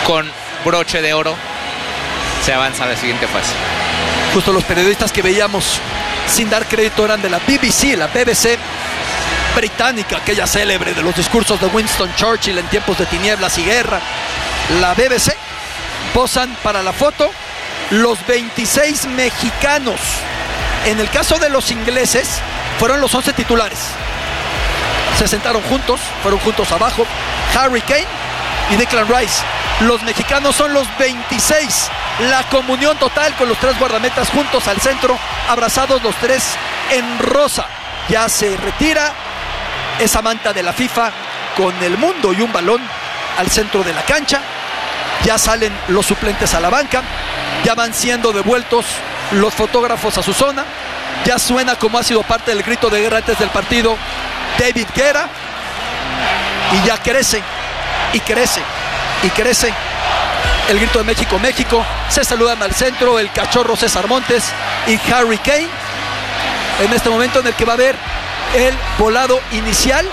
con broche de oro, se avanza a la siguiente fase. Justo los periodistas que veíamos sin dar crédito eran de la BBC británica, aquella célebre de los discursos de Winston Churchill en tiempos de tinieblas y guerra. La BBC posan para la foto los 26 mexicanos. En el caso de los ingleses fueron los 11 titulares. Se sentaron juntos, fueron juntos abajo, Harry Kane y Declan Rice. Los mexicanos son los 26. La comunión total con los 3 guardametas juntos al centro, abrazados los 3 en rosa. Ya se retira esa manta de la FIFA con el mundo y un balón al centro de la cancha. Ya salen los suplentes a la banca. Ya van siendo devueltos los fotógrafos a su zona. Ya suena, como ha sido parte del grito de guerra antes del partido, David Guerra. Y ya crece y crece y crece el grito de México, México. Se saludan al centro el Cachorro César Montes y Harry Kane, en este momento en el que va a haber el volado inicial.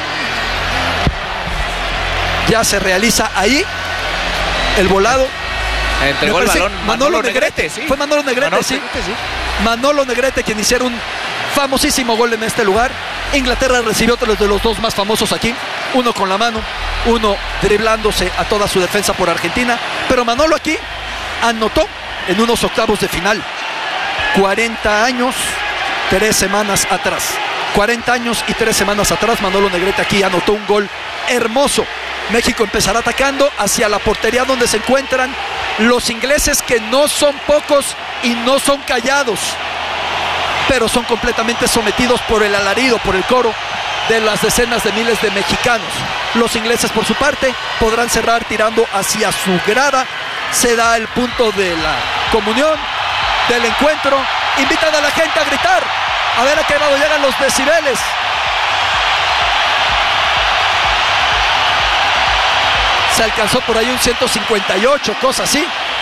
Ya se realiza ahí el volado. Entregó el balón Manolo Negrete, sí. Fue Manolo Negrete, sí. Manolo Negrete quien hiciera un famosísimo gol en este lugar. Inglaterra recibió otro de los 2 más famosos aquí, uno con la mano, uno driblándose a toda su defensa por Argentina, pero Manolo aquí anotó en unos octavos de final. 40 años, 3 semanas atrás. 40 años y 3 semanas atrás, Manolo Negrete aquí anotó un gol hermoso. México empezará atacando hacia la portería donde se encuentran los ingleses, que no son pocos y no son callados, pero son completamente sometidos por el alarido, por el coro de las decenas de miles de mexicanos. Los ingleses, por su parte, podrán cerrar tirando hacia su grada. Se da el punto de la comunión, del encuentro. Invitan a la gente a gritar, a ver a qué grado llegan los decibeles. Se alcanzó por ahí un 158, cosa así.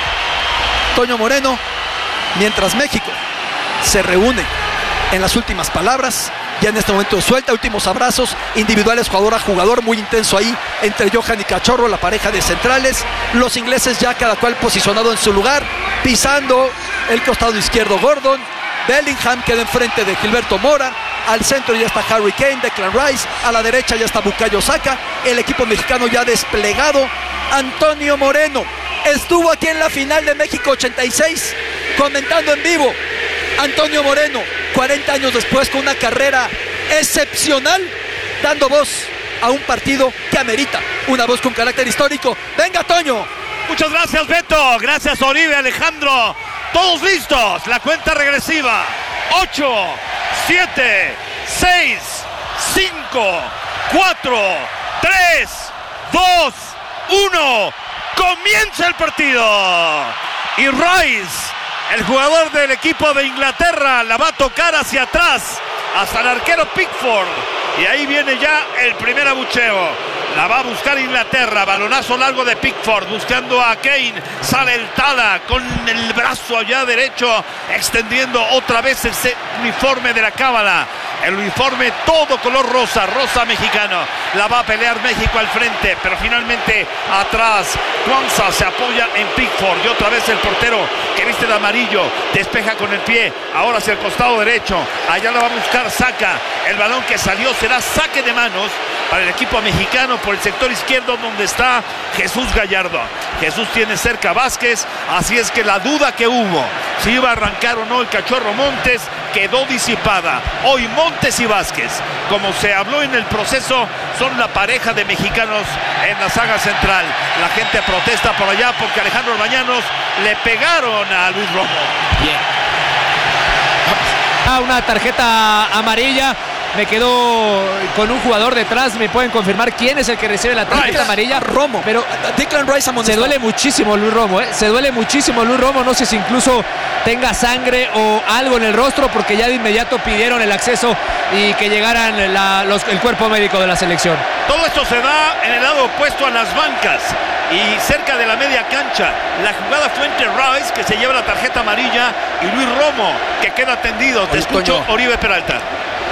Toño Moreno, mientras México se reúne en las últimas palabras, ya en este momento suelta, últimos abrazos individuales jugador a jugador, muy intenso ahí entre Johan y Cachorro, la pareja de centrales. Los ingleses ya cada cual posicionado en su lugar, pisando el costado izquierdo Gordon. Bellingham queda enfrente de Gilberto Mora. Al centro ya está Harry Kane, Declan Rice. A la derecha ya está Bukayo Saka. El equipo mexicano ya desplegado. Antonio Moreno estuvo aquí en la final de México 86 comentando en vivo. Antonio Moreno, 40 años después, con una carrera excepcional, dando voz a un partido que amerita una voz con carácter histórico. ¡Venga, Toño! Muchas gracias, Beto. Gracias, Oribe, Alejandro. Todos listos. La cuenta regresiva. 8, 7, 6, 5, 4, 3, 2, 1. Comienza el partido. Y Rice, el jugador del equipo de Inglaterra, la va a tocar hacia atrás, hasta el arquero Pickford. Y ahí viene ya el primer abucheo. La va a buscar Inglaterra, balonazo largo de Pickford, buscando a Kane. Sale el Tala con el brazo allá derecho, extendiendo otra vez el uniforme de la cábala. El uniforme todo color rosa, rosa mexicano. La va a pelear México al frente, pero finalmente atrás. Kwanzaa se apoya en Pickford y otra vez el portero que viste de amarillo despeja con el pie. Ahora hacia el costado derecho. Allá la va a buscar Saka. El balón que salió será saque de manos para el equipo mexicano por el sector izquierdo, donde está Jesús Gallardo. Jesús tiene cerca a Vázquez, así es que la duda que hubo si iba a arrancar o no el Cachorro Montes quedó disipada. Hoy Montes y Vázquez, como se habló en el proceso, son la pareja de mexicanos en la saga central. La gente protesta por allá porque Alejandro Orbañanos le pegaron a Luis Romo. Bien. Una tarjeta amarilla. Me quedo con un jugador detrás. ¿Me pueden confirmar quién es el que recibe la tarjeta amarilla? Romo. Pero Declan Rice amonestado. se duele muchísimo Luis Romo, ¿eh? Se duele muchísimo Luis Romo. No sé si incluso tenga sangre o algo en el rostro, porque ya de inmediato pidieron el acceso y que llegaran el cuerpo médico de la selección. Todo esto se da en el lado opuesto a las bancas y cerca de la media cancha. La jugada fue entre Rice, que se lleva la tarjeta amarilla, y Luis Romo, que queda tendido. Te escucho, Oribe Peralta.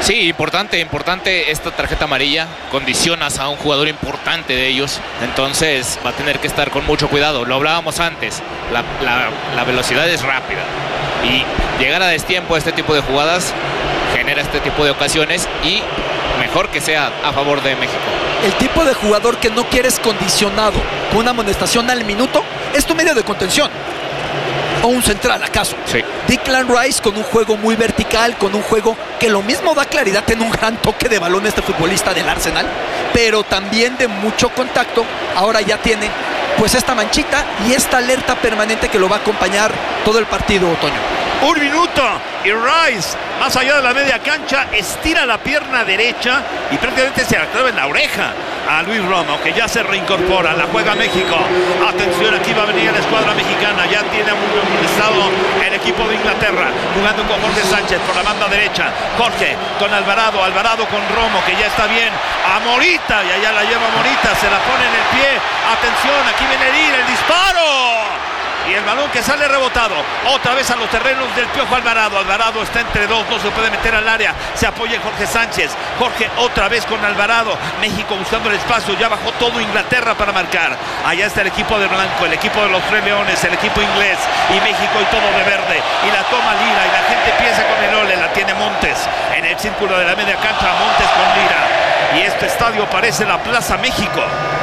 Sí, importante esta tarjeta amarilla. Condicionas a un jugador importante de ellos. Entonces va a tener que estar con mucho cuidado. Lo hablábamos antes. La velocidad es rápida. Y llegar a destiempo a este tipo de jugadas genera este tipo de ocasiones. Y mejor que sea a favor de México. El tipo de jugador que no quieres condicionado con una amonestación al minuto es tu medio de contención. O un central, ¿acaso? Sí. Declan Rice con un juego muy vertical, con un juego que lo mismo da claridad, tiene un gran toque de balón este futbolista del Arsenal, pero también de mucho contacto. Ahora ya tiene pues esta manchita y esta alerta permanente que lo va a acompañar todo el partido, Toño. 1 minuto y Rice, más allá de la media cancha, estira la pierna derecha y prácticamente se la clava en la oreja a Luis Romo, que ya se reincorpora. La juega México. Atención, aquí va a venir la escuadra mexicana. Ya tiene un estado el equipo de Inglaterra, jugando con Jorge Sánchez por la banda derecha. Jorge con Alvarado con Romo, que ya está bien. A Morita, y allá la lleva Morita, se la pone en el pie. Atención, aquí viene el disparo. Y el balón que sale rebotado otra vez a los terrenos del Piojo Alvarado. Alvarado está entre dos, no se puede meter al área. Se apoya en Jorge Sánchez. Jorge otra vez con Alvarado. México buscando el espacio. Ya bajó todo Inglaterra para marcar. Allá está el equipo de blanco, el equipo de los Tres Leones, el equipo inglés. Y México y todo de verde. Y la toma Lira y la gente empieza con el ole. La tiene Montes en el círculo de la media cancha. Montes con Lira. Y este estadio parece la Plaza México.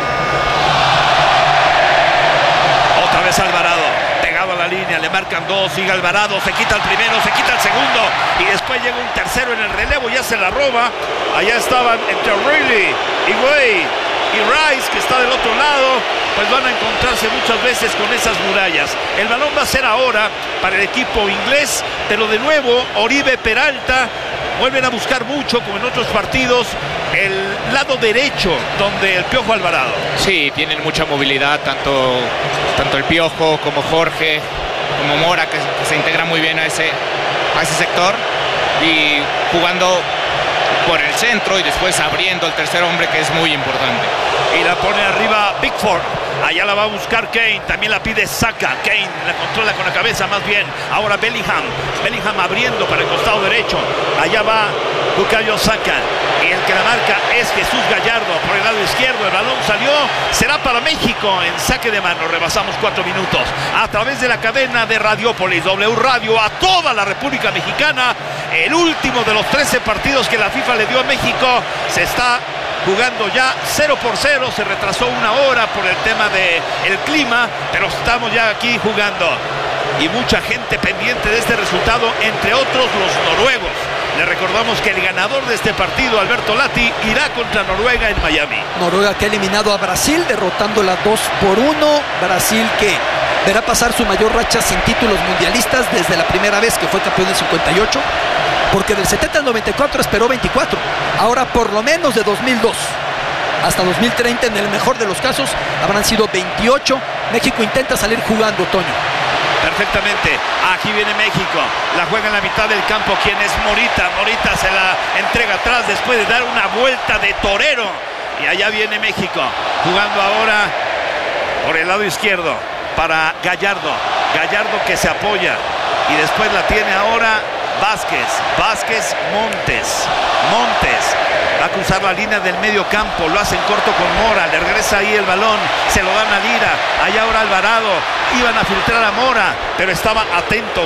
Otra vez Alvarado, pegado a la línea, le marcan dos, sigue Alvarado, se quita el primero, se quita el segundo y después llega un tercero en el relevo, ya se la roba. Allá estaban entre O'Reilly y Way y Rice, que está del otro lado, pues van a encontrarse muchas veces con esas murallas. El balón va a ser ahora para el equipo inglés, pero de nuevo Oribe Peralta. Vuelven a buscar mucho, como en otros partidos, el lado derecho, donde el Piojo Alvarado. Sí, tienen mucha movilidad, tanto el Piojo como Jorge, como Mora, que se integra muy bien a ese sector. Y jugando por el centro y después abriendo el tercer hombre, que es muy importante. Y la pone arriba Pickford. Allá la va a buscar Kane, también la pide Saka. Kane la controla con la cabeza más bien. Ahora Bellingham abriendo para el costado derecho. Allá va Bukayo Saka. Y el que la marca es Jesús Gallardo por el lado izquierdo. El balón salió, será para México en saque de mano. Rebasamos 4 minutos a través de la cadena de Radiopolis, W Radio, a toda la República Mexicana. El último de los 13 partidos que la FIFA le dio a México se está jugando ya 0-0, se retrasó 1 hora por el tema del clima, pero estamos ya aquí jugando. Y mucha gente pendiente de este resultado, entre otros los noruegos. Le recordamos que el ganador de este partido, Alberto Lati, irá contra Noruega en Miami. Noruega que ha eliminado a Brasil, derrotándola 2-1. Brasil que verá pasar su mayor racha sin títulos mundialistas desde la primera vez que fue campeón en 58. Porque del 70 al 94 esperó 24. Ahora por lo menos de 2002 hasta 2030, en el mejor de los casos, habrán sido 28. México intenta salir jugando, Toño. Perfectamente, aquí viene México, la juega en la mitad del campo. ¿Quién es Morita? Morita se la entrega atrás después de dar una vuelta de torero. Y allá viene México, jugando ahora por el lado izquierdo para Gallardo. Gallardo que se apoya y después la tiene ahora Vázquez, Montes va a cruzar la línea del medio campo, lo hace en corto con Mora, le regresa ahí el balón, se lo dan a Lira, allá ahora Alvarado, iban a filtrar a Mora, pero estaba atento,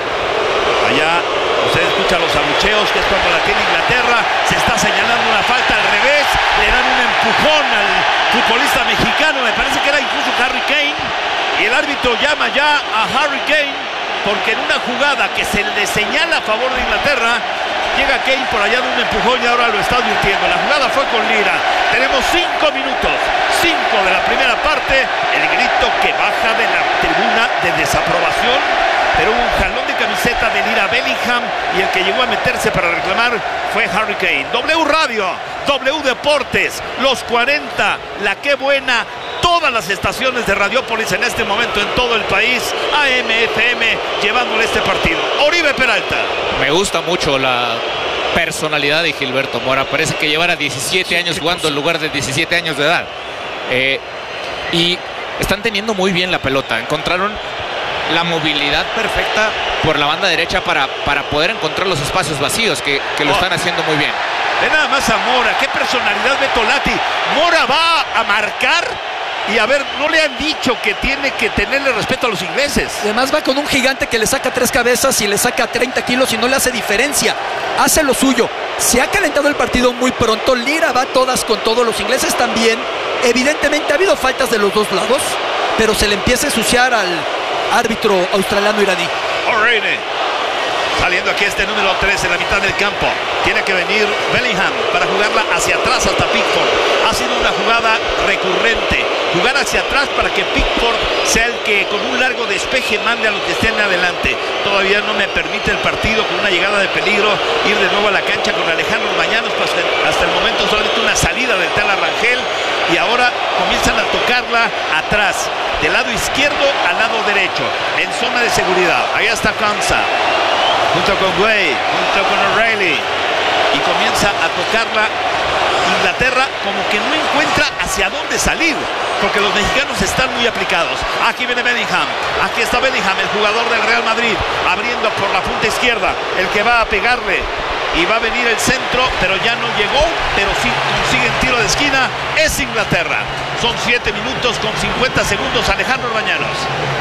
allá usted escucha los abucheos, que es cuando la tiene Inglaterra, se está señalando una falta al revés, le dan un empujón al futbolista mexicano, me parece que era incluso Harry Kane, y el árbitro llama ya a Harry Kane, porque en una jugada que se le señala a favor de Inglaterra, llega Kane por allá de un empujón y ahora lo está advirtiendo. La jugada fue con Lira. Tenemos 5 minutos, 5 de la primera parte. El grito que baja de la tribuna de desaprobación, pero hubo un jalón de camiseta de Lira Bellingham y el que llegó a meterse para reclamar fue Harry Kane. W Radio, W Deportes, los 40, la que buena. Todas las estaciones de Radiopolis en este momento en todo el país, AM, FM, llevándole este partido. Oribe Peralta. Me gusta mucho la personalidad de Gilberto Mora. Parece que llevara 17 años jugando en lugar de 17 años de edad. Y están teniendo muy bien la pelota. Encontraron la movilidad perfecta por la banda derecha para poder encontrar los espacios vacíos que lo están haciendo muy bien. Ve nada más a Mora, qué personalidad Betolati. Mora va a marcar y a ver, no le han dicho que tiene que tenerle respeto a los ingleses. Además va con un gigante que le saca 3 cabezas y le saca 30 kilos y no le hace diferencia. Hace lo suyo. Se ha calentado el partido muy pronto. Lira va todas con todos. Los ingleses también. Evidentemente ha habido faltas de los dos lados, pero se le empieza a ensuciar al árbitro australiano-iraní. O'Reilly saliendo aquí este número 3 en la mitad del campo. Tiene que venir Bellingham para jugarla hacia atrás hasta Pickford. Ha sido una jugada recurrente. Jugar hacia atrás para que Pickford sea el que con un largo despeje mande a los que estén adelante. Todavía no me permite el partido con una llegada de peligro ir de nuevo a la cancha con Alejandro Orbañanos. Pues hasta el momento solamente una salida del Tala Rangel. Y ahora comienzan a tocarla atrás, del lado izquierdo al lado derecho, en zona de seguridad. Ahí está Kamsa, junto con Guay, junto con O'Reilly, y comienza a tocarla Inglaterra, como que no encuentra hacia dónde salir, porque los mexicanos están muy aplicados. Aquí viene Bellingham, aquí está Bellingham, el jugador del Real Madrid, abriendo por la punta izquierda, el que va a pegarle, y va a venir el centro, pero ya no llegó, pero sí consiguen tiro de esquina. Es Inglaterra. Son 7 minutos con 50 segundos. Alejandro Orbañanos.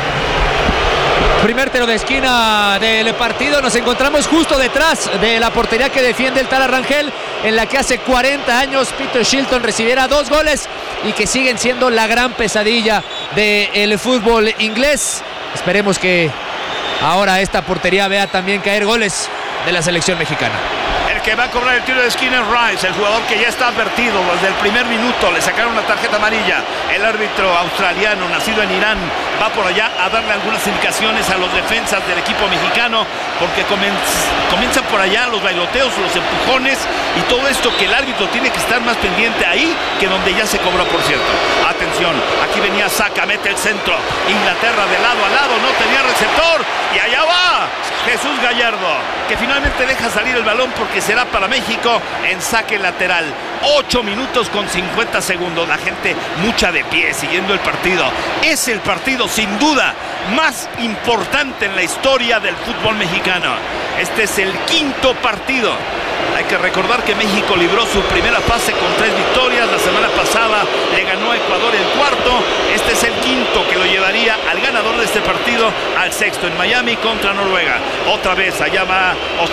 Primer tiro de esquina del partido. Nos encontramos justo detrás de la portería que defiende el Tala Rangel, en la que hace 40 años Peter Shilton recibiera 2 goles y que siguen siendo la gran pesadilla del fútbol inglés. Esperemos que ahora esta portería vea también caer goles de la selección mexicana. El que va a cobrar el tiro de esquina es Rice, el jugador que ya está advertido desde el primer minuto. Le sacaron la tarjeta amarilla. El árbitro australiano, nacido en Irán, va por allá a darle algunas indicaciones a los defensas del equipo mexicano, porque comienzan por allá los bailoteos, los empujones y todo esto, que el árbitro tiene que estar más pendiente ahí que donde ya se cobró, por cierto. Atención, aquí venía Saka, mete el centro. Inglaterra de lado a lado, no tenía receptor y allá va Jesús Gallardo, que finalmente deja salir el balón porque será para México en saque lateral. 8 minutos con 50 segundos. La gente mucha de pie siguiendo el partido. Es el partido sin duda más importante en la historia del fútbol mexicano. Este es el 5º partido. Hay que recordar que México libró su primera fase con 3 victorias. La semana pasada le ganó a Ecuador el 4º. Este es el 5º que lo llevaría al ganador de este partido al 6º en Miami contra Noruega. Otra vez allá va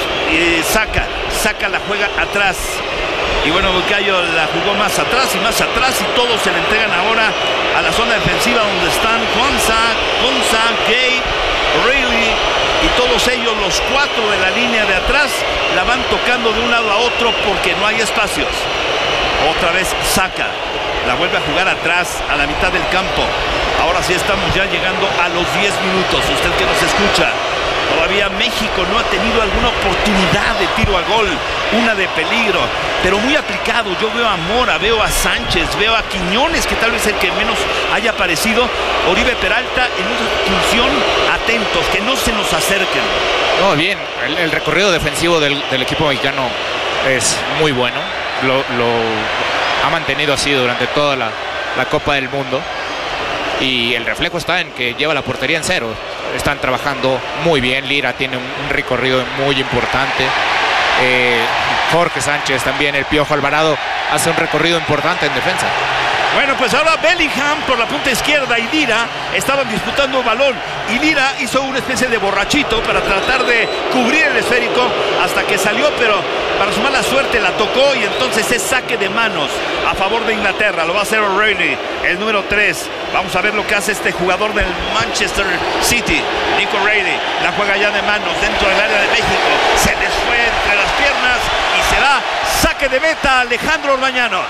Saka la juega atrás. Y bueno, Bucayo la jugó más atrás y todos se le entregan ahora a la zona defensiva donde están Konsa, Gay, O'Reilly y todos ellos, los 4 de la línea de atrás, la van tocando de un lado a otro porque no hay espacios. Otra vez Saka la vuelve a jugar atrás a la mitad del campo. Ahora sí estamos ya llegando a los 10 minutos. Usted que nos escucha, todavía México no ha tenido alguna oportunidad de tiro a gol, una de peligro, pero muy aplicado. Yo veo a Mora, veo a Sánchez, veo a Quiñones, que tal vez el que menos haya aparecido. Oribe Peralta en una función, atentos, que no se nos acerquen. No, bien, el recorrido defensivo del equipo mexicano es muy bueno. Lo ha mantenido así durante toda la Copa del Mundo. Y el reflejo está en que lleva la portería en 0. Están trabajando muy bien. Lira tiene un recorrido muy importante. Jorge Sánchez también, el Piojo Alvarado, hace un recorrido importante en defensa. Bueno, pues ahora Bellingham por la punta izquierda y Lira estaban disputando el balón. Y Lira hizo una especie de borrachito para tratar de cubrir el esférico hasta que salió, pero para su mala suerte la tocó y entonces es saque de manos a favor de Inglaterra. Lo va a hacer O'Reilly, el número 3. Vamos a ver lo que hace este jugador del Manchester City, Nico O'Reilly. La juega ya de manos dentro del área de México. Se les fue entre las piernas y será saque de meta Alejandro Orbañanos.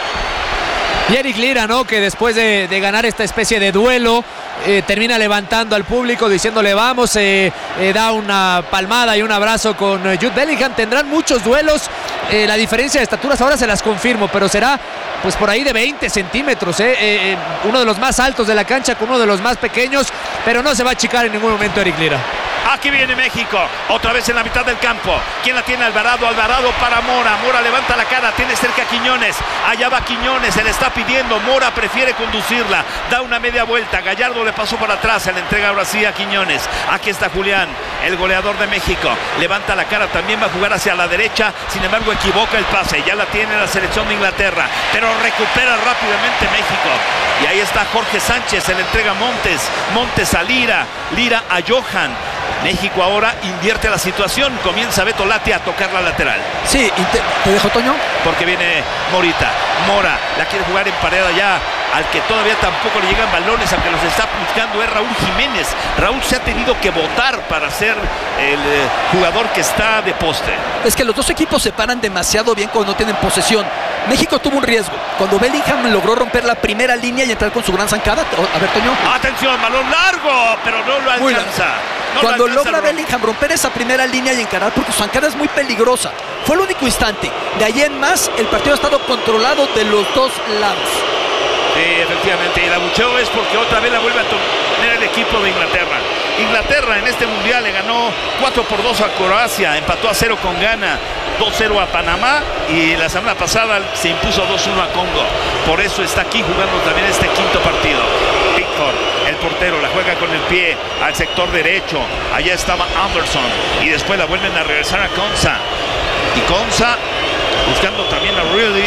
Y Eric Lira, ¿no?, que después de ganar esta especie de duelo, termina levantando al público, diciéndole vamos, da una palmada y un abrazo con Jude Bellingham. Tendrán muchos duelos la diferencia de estaturas ahora se las confirmo, pero será pues por ahí de 20 centímetros, uno de los más altos de la cancha con uno de los más pequeños, pero no se va a achicar en ningún momento Eric Lira. Aquí viene México, otra vez en la mitad del campo. ¿Quién la tiene? Alvarado, Alvarado para Mora. Mora levanta la cara, tiene cerca a Quiñones. Allá va Quiñones, se le está pidiendo. Mora prefiere conducirla, da una media vuelta. Gallardo le pasó por atrás, se le entrega ahora sí a Quiñones. Aquí está Julián, el goleador de México. Levanta la cara, también va a jugar hacia la derecha. Sin embargo, equivoca el pase. Ya la tiene la selección de Inglaterra, pero recupera rápidamente México. Y ahí está Jorge Sánchez, se le entrega a Montes. Montes a Lira, Lira a Johan. México ahora invierte la situación, comienza Beto Lati a tocar la lateral. Sí, ¿te dejo, Toño? Porque viene Morita, Mora, la quiere jugar en pared allá, al que todavía tampoco le llegan balones, aunque los está buscando es Raúl Jiménez. Raúl se ha tenido que botar para ser el jugador que está de poste. Es que los dos equipos se paran demasiado bien cuando no tienen posesión. México tuvo un riesgo cuando Bellingham logró romper la primera línea y entrar con su gran zancada. A ver, Toño. Atención, balón largo, pero no lo alcanza. Cuando logra Bellingham romper esa primera línea y encarar, porque su zancada es muy peligrosa. Fue el único instante. De ahí en más, el partido ha estado controlado de los dos lados. Sí, efectivamente. Y el abucheo es porque otra vez la vuelve a tener el equipo de Inglaterra. Inglaterra en este mundial le ganó 4-2 a Croacia, empató a 0 con Ghana, 2-0 a Panamá y la semana pasada se impuso 2-1 a Congo. Por eso está aquí jugando también este quinto partido. Pickford, el portero, la juega con el pie al sector derecho. Allá estaba Anderson y después la vuelven a regresar a Konsa. Y Konsa buscando también a Really.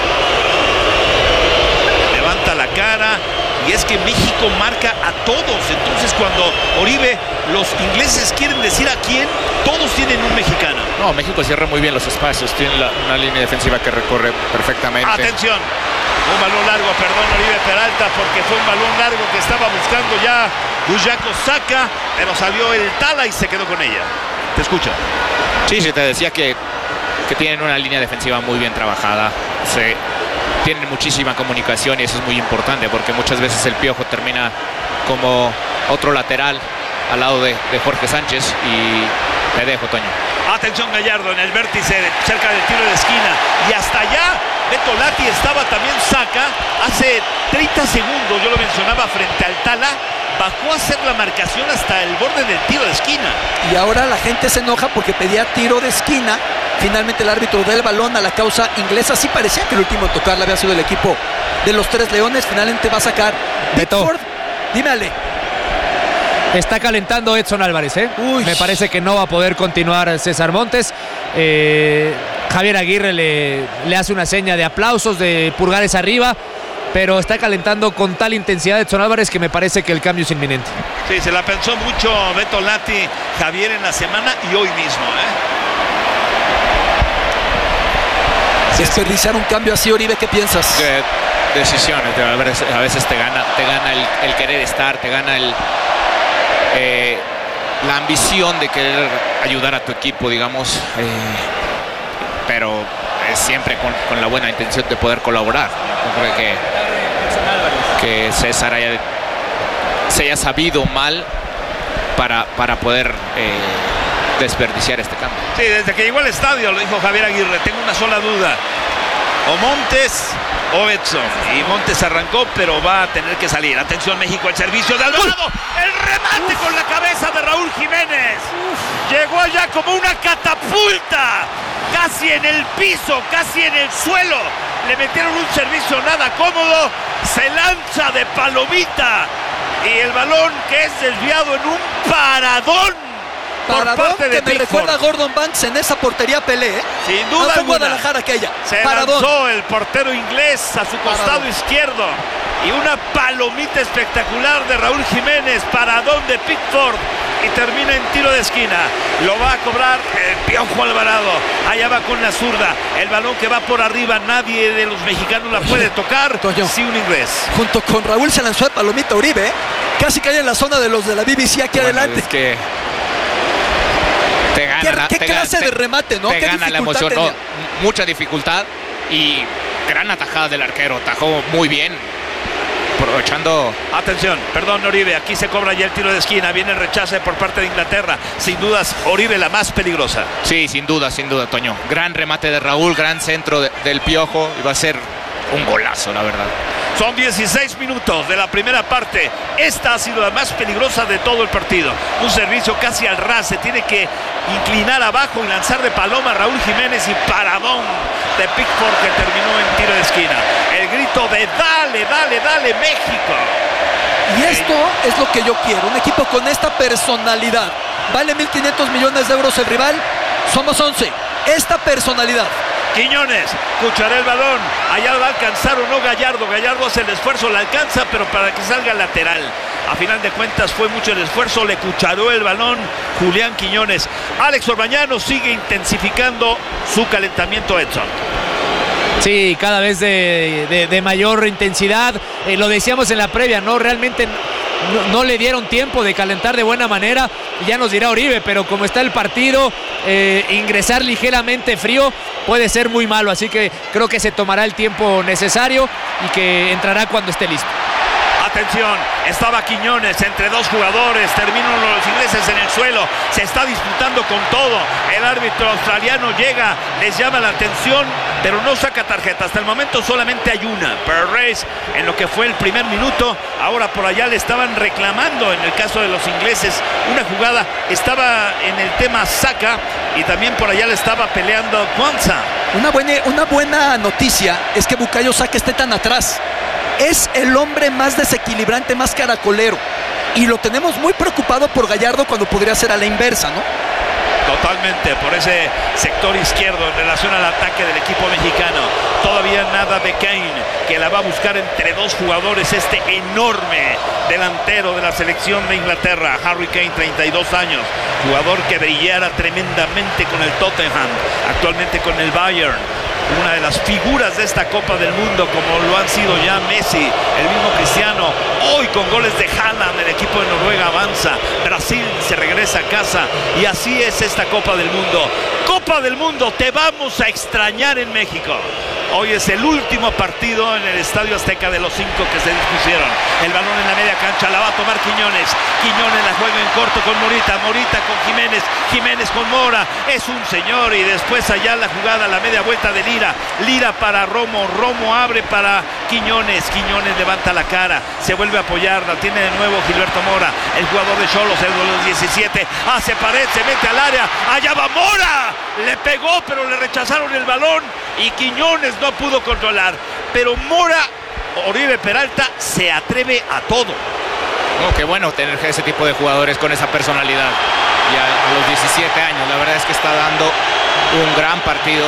Levanta la cara. Y es que México marca a todos. Entonces cuando Oribe, los ingleses quieren decir a quién, todos tienen un mexicano. No, México cierra muy bien los espacios. Tiene una línea defensiva que recorre perfectamente. Atención. Un balón largo, perdón, Oribe Peralta, porque fue un balón largo que estaba buscando ya Buyako Saka, pero salió el Tala y se quedó con ella. Te escucho. Sí, te decía que tienen una línea defensiva muy bien trabajada. Tienen muchísima comunicación y eso es muy importante porque muchas veces el Piojo termina como otro lateral al lado de Jorge Sánchez y te dejo, Toño. Atención, Gallardo en el vértice cerca del tiro de esquina y hasta allá Beto Lati estaba también Saka hace 30 segundos, yo lo mencionaba, frente al Tala, bajó a hacer la marcación hasta el borde del tiro de esquina. Y ahora la gente se enoja porque pedía tiro de esquina. Finalmente el árbitro da el balón a la causa inglesa. Sí parecía que el último a tocarla había sido el equipo de los Tres Leones. Finalmente va a sacar Pickford. Dime, Ale. Está calentando Edson Álvarez, Me parece que no va a poder continuar César Montes. Javier Aguirre le hace una seña de aplausos, de pulgares arriba, pero está calentando con tal intensidad Edson Álvarez que me parece que el cambio es inminente. Sí, se la pensó mucho Beto Lati, Javier, en la semana y hoy mismo, Desperdiciar un cambio así, Oribe, ¿qué piensas? Decisiones, a veces te gana el querer estar, te gana la ambición de querer ayudar a tu equipo, digamos, pero siempre con la buena intención de poder colaborar. Yo creo que César se haya sabido mal para poder desperdiciar este cambio. Sí, desde que llegó al estadio lo dijo Javier Aguirre, tengo una sola duda, o Montes o Edson, y Montes arrancó, pero va a tener que salir. Atención, México, el servicio de Alvarado, el remate con la cabeza de Raúl Jiménez, llegó allá como una catapulta, casi en el piso, casi en el suelo, le metieron un servicio nada cómodo, se lanza de palomita y el balón que es desviado en un paradón. Paradón que me recuerda a Gordon Banks en esa portería Pelé, Sin duda alguna. Guadalajara aquella. Se lanzó el portero inglés a su costado izquierdo y una palomita espectacular de Raúl Jiménez, paradón de Pickford y termina en tiro de esquina. Lo va a cobrar el Piojo Alvarado. Allá va con la zurda. El balón que va por arriba, nadie de los mexicanos la puede tocar. Sí, un inglés. Junto con Raúl se lanzó el palomita Uribe, Casi cae en la zona de los de la BBC aquí adelante. Es que te gana, ¿Qué clase de remate, no? Te gana la emoción, ¿no? Mucha dificultad y gran atajada del arquero. Atajó muy bien. aprovechando. Atención, perdón Oribe, aquí se cobra ya el tiro de esquina, viene el rechace por parte de Inglaterra, sin dudas Oribe la más peligrosa. Sí, sin duda, Toño. Gran remate de Raúl, gran centro del Piojo, y va a ser un golazo, la verdad. Son 16 minutos de la primera parte. Esta ha sido la más peligrosa de todo el partido. Un servicio casi al ras. Se tiene que inclinar abajo y lanzar de paloma Raúl Jiménez, y paradón de Pickford que terminó en tiro de esquina. El grito de dale, dale, dale México. Y esto es lo que yo quiero. Un equipo con esta personalidad. Vale 1.500 millones de euros el rival. Somos 11. Esta personalidad. Quiñones, cuchará el balón, allá va a alcanzar o no Gallardo. Gallardo hace el esfuerzo, la alcanza, pero para que salga lateral. A final de cuentas fue mucho el esfuerzo, le cucharó el balón Julián Quiñones. Alex Orbañanos sigue intensificando su calentamiento, Edson. Sí, cada vez de mayor intensidad. Lo decíamos en la previa, ¿no? Realmente no le dieron tiempo de calentar de buena manera. Ya nos dirá Oribe, pero como está el partido, ingresar ligeramente frío puede ser muy malo. Así que creo que se tomará el tiempo necesario y que entrará cuando esté listo. Atención, estaba Quiñones entre dos jugadores, terminan los ingleses en el suelo, se está disputando con todo. El árbitro australiano llega, les llama la atención, pero no saca tarjeta. Hasta el momento solamente hay una per race en lo que fue el primer minuto. Ahora por allá le estaban reclamando, en el caso de los ingleses, una jugada. Estaba en el tema Saka y también por allá le estaba peleando Kwanza. Una buena noticia es que Bukayo Saka esté tan atrás. Es el hombre más desequilibrante, más caracolero. Y lo tenemos muy preocupado por Gallardo cuando podría ser a la inversa, ¿no? Totalmente, por ese sector izquierdo en relación al ataque del equipo mexicano. Todavía nada de Kane, que la va a buscar entre dos jugadores, este enorme delantero de la selección de Inglaterra, Harry Kane, 32 años, jugador que brillara tremendamente con el Tottenham, actualmente con el Bayern. Una de las figuras de esta Copa del Mundo, como lo han sido ya Messi, el mismo Cristiano. Hoy con goles de Haaland, el equipo de Noruega avanza. Brasil se regresa a casa. Y así es esta Copa del Mundo. Copa del Mundo, te vamos a extrañar en México. Hoy es el último partido en el Estadio Azteca de los 5 que se dispusieron. El balón en la media cancha, la va a tomar Quiñones. Quiñones la juega en corto con Morita. Morita con Jiménez. Jiménez con Mora. Es un señor. Y después allá la jugada, la media vuelta de Lira. Lira para Romo. Romo abre para Quiñones. Quiñones levanta la cara. Se vuelve a apoyar. La tiene de nuevo Gilberto Mora. El jugador de Xolos, el de los 17. Hace pared, se mete al área. Allá va Mora. Le pegó, pero le rechazaron el balón. Y Quiñones no pudo controlar. Pero Mora, Oribe Peralta, se atreve a todo. No, qué bueno tener ese tipo de jugadores con esa personalidad. Ya a los 17 años, la verdad es que está dando un gran partido.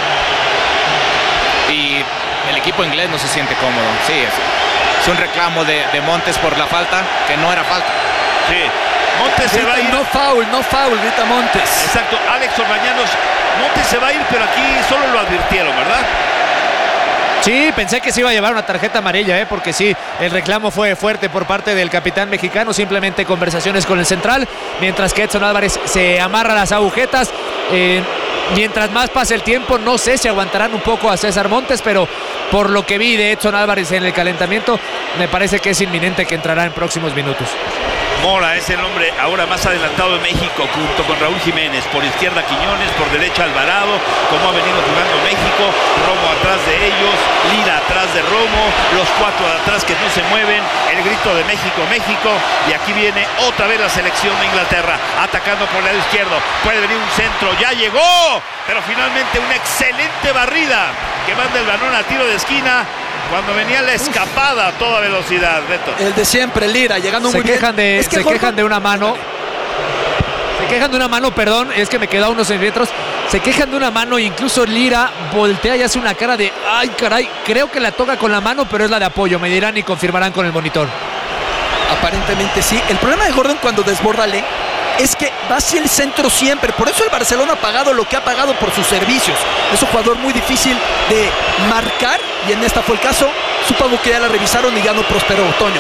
Y el equipo inglés no se siente cómodo. Sí, es un reclamo de Montes por la falta, que no era falta. Sí, Montes se va a ir. No foul, grita Montes. Exacto, Alex Orbañanos. Montes se va a ir, pero aquí solo lo advirtieron, ¿verdad? Sí, pensé que se iba a llevar una tarjeta amarilla, porque sí, el reclamo fue fuerte por parte del capitán mexicano. Simplemente conversaciones con el central, mientras que Edson Álvarez se amarra las agujetas. Mientras más pase el tiempo, no sé si aguantarán un poco a César Montes, pero por lo que vi de Edson Álvarez en el calentamiento, me parece que es inminente que entrará en próximos minutos. Mora es el hombre ahora más adelantado de México, junto con Raúl Jiménez. Por izquierda Quiñones, por derecha Alvarado, como ha venido jugando México. Romo atrás de ellos, Lira atrás de Romo, los cuatro de atrás que no se mueven. El grito de México, México. Y aquí viene otra vez la selección de Inglaterra, atacando por el lado izquierdo. Puede venir un centro, ya llegó, pero finalmente una excelente barrida que manda el balón al tiro de esquina. Cuando venía la escapada a toda velocidad, Beto. El de siempre, Lira, llegando muy bien. Se quejan de una mano. Se quejan de una mano, perdón, es que me queda unos centímetros. Se quejan de una mano, incluso Lira voltea y hace una cara de ay, caray, creo que la toca con la mano, pero es la de apoyo. Me dirán y confirmarán con el monitor. Aparentemente sí. El problema de Gordon cuando desborda es que va hacia el centro siempre. Por eso el Barcelona ha pagado lo que ha pagado por sus servicios. Es un jugador muy difícil de marcar y en esta fue el caso. Supongo que ya la revisaron y ya no prosperó, Toño. A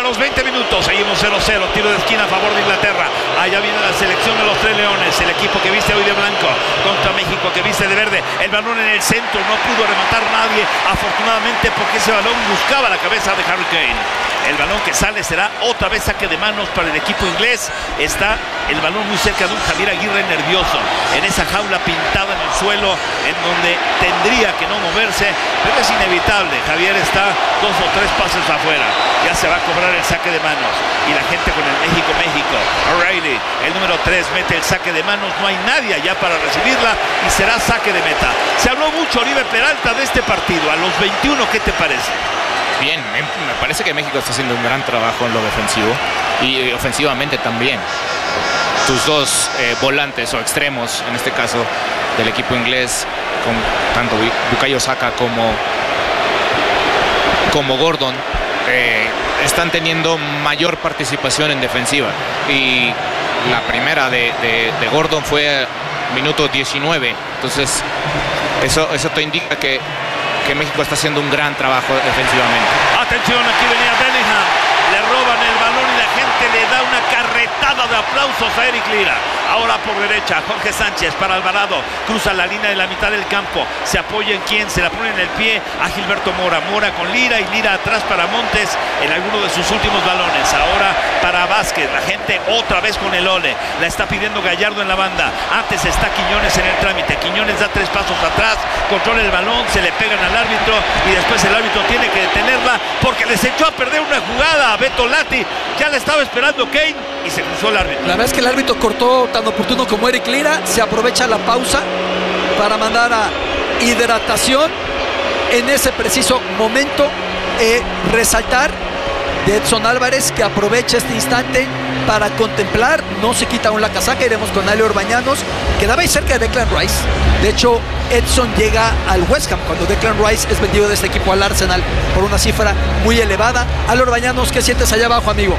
los 20 minutos. Seguimos 0-0. Tiro de esquina a favor de Inglaterra. Allá viene la selección de los Tres Leones. El equipo que viste hoy de blanco contra México, que viste de verde. El balón en el centro. No pudo rematar nadie, afortunadamente, porque ese balón buscaba la cabeza de Harry Kane. El balón que sale será otra vez saque de manos para el equipo inglés. Está el balón muy cerca de un Javier Aguirre nervioso, en esa jaula pintada en el suelo, en donde tendría que no moverse, pero es inevitable. Javier está 2 o 3 pasos afuera. Ya se va a cobrar el saque de manos. Y la gente con el México. O'Reilly, el número 3, mete el saque de manos. No hay nadie allá para recibirla y será saque de meta. Se habló mucho, Oribe Peralta, de este partido. A los 21, ¿qué te parece? Bien, me parece que México está haciendo un gran trabajo en lo defensivo y ofensivamente también. Tus dos volantes o extremos, en este caso del equipo inglés, con tanto Bukayo Saka como Gordon, están teniendo mayor participación en defensiva. Y la primera de Gordon fue minuto 19. Entonces, eso te indica que México está haciendo un gran trabajo defensivamente. Atención, aquí venía Bellingham, le roban el balón y la gente le da una carretada de aplausos a Eric Lira. Ahora por derecha, Jorge Sánchez para Alvarado, cruza la línea de la mitad del campo, se apoya en quién, se la pone en el pie a Gilberto Mora, Mora con Lira y Lira atrás para Montes en alguno de sus últimos balones. Ahora para Vázquez, la gente otra vez con el ole, la está pidiendo Gallardo en la banda. Antes está Quiñones en el trámite, Quiñones da 3 pasos atrás, controla el balón, se le pegan al árbitro y después el árbitro tiene que detenerla porque les echó a perder una jugada a Beto Lati. Ya le estaba esperando Kane y se cruzó el árbitro. La verdad es que el árbitro cortó tan oportuno como Eric Lira. Se aprovecha la pausa para mandar a hidratación en ese preciso momento. Resaltar de Edson Álvarez, que aprovecha este instante para contemplar, no se quita aún la casaca. Iremos con Ale Orbañanos, quedaba ahí cerca de Declan Rice. De hecho, Edson llega al West Ham cuando Declan Rice es vendido de este equipo al Arsenal por una cifra muy elevada. Ale Orbañanos, ¿qué sientes allá abajo, amigo?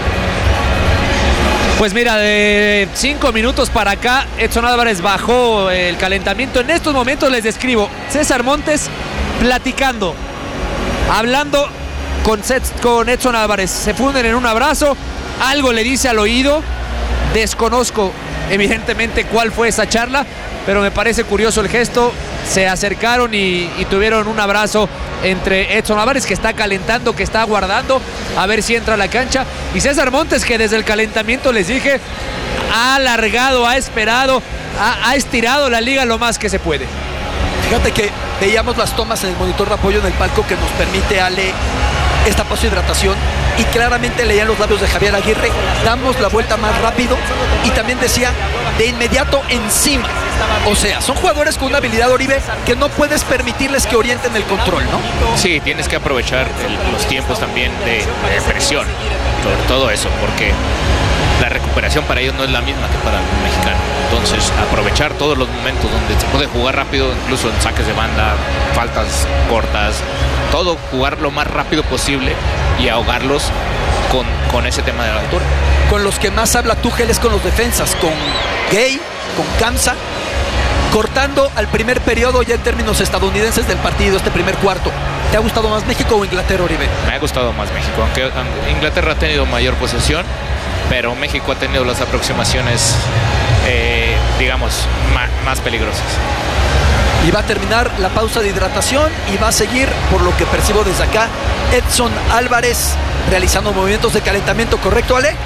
Pues mira, de 5 minutos para acá, Edson Álvarez bajó el calentamiento. En estos momentos les describo, César Montes platicando, hablando con Edson Álvarez. Se funden en un abrazo, algo le dice al oído. Desconozco evidentemente cuál fue esa charla, pero me parece curioso el gesto. Se acercaron y tuvieron un abrazo entre Edson Álvarez, que está calentando, que está aguardando a ver si entra a la cancha, y César Montes, que desde el calentamiento, les dije, ha alargado, ha esperado, ha estirado la liga lo más que se puede. Fíjate que veíamos las tomas en el monitor de apoyo en el palco que nos permite, Ale, esta pausa de hidratación, y claramente leían los labios de Javier Aguirre: damos la vuelta más rápido, y también decía de inmediato encima. O sea, son jugadores con una habilidad, Oribe, que no puedes permitirles que orienten el control, ¿no? Sí, tienes que aprovechar los tiempos también de presión, sobre todo eso, porque la recuperación para ellos no es la misma que para el mexicano. Entonces, aprovechar todos los momentos donde se puede jugar rápido, incluso en saques de banda, faltas cortas, todo, jugar lo más rápido posible y ahogarlos con ese tema de la altura. Con los que más habla Tuchel es con los defensas, con Gay, con Kamsa, cortando al primer periodo ya en términos estadounidenses del partido, este primer cuarto. ¿Te ha gustado más México o Inglaterra, Oribe? Me ha gustado más México, aunque Inglaterra ha tenido mayor posesión, pero México ha tenido las aproximaciones, digamos, más peligrosas. Y va a terminar la pausa de hidratación y va a seguir, por lo que percibo desde acá, Edson Álvarez realizando movimientos de calentamiento, ¿correcto, Ale?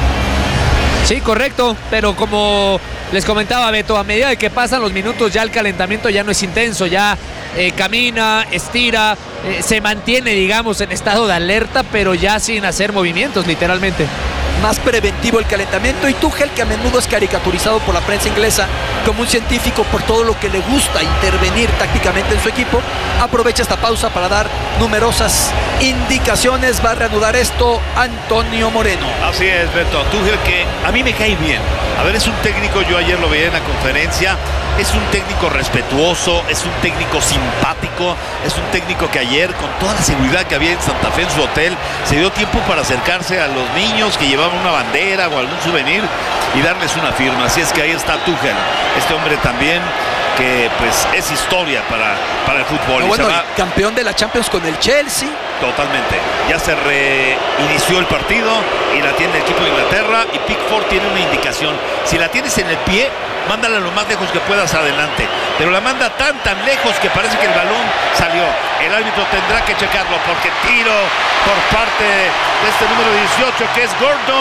Sí, correcto, pero como les comentaba Beto, a medida de que pasan los minutos ya el calentamiento ya no es intenso, ya camina, estira, se mantiene, digamos, en estado de alerta, pero ya sin hacer movimientos, literalmente. Más preventivo el calentamiento, y Tuchel, que a menudo es caricaturizado por la prensa inglesa como un científico por todo lo que le gusta intervenir tácticamente en su equipo, aprovecha esta pausa para dar numerosas indicaciones. Va a reanudar esto Antonio Moreno. Así es, Beto. Tuchel, que a mí me cae bien. A ver, es un técnico, yo ayer lo veía en la conferencia, es un técnico respetuoso, es un técnico simpático, es un técnico que ayer, con toda la seguridad que había en Santa Fe en su hotel, se dio tiempo para acercarse a los niños que llevaban una bandera o algún souvenir y darles una firma. Así es que ahí está Tuchel, este hombre también que pues es historia para el fútbol. Bueno, campeón de la Champions con el Chelsea, Totalmente. Ya se reinició el partido y la tiene el equipo de Inglaterra y Pickford tiene una indicación. Si la tienes en el pie, mándala lo más lejos que puedas adelante. Pero la manda tan lejos que parece que el balón salió. El árbitro tendrá que checarlo porque tiro por parte de este número 18 que es Gordon.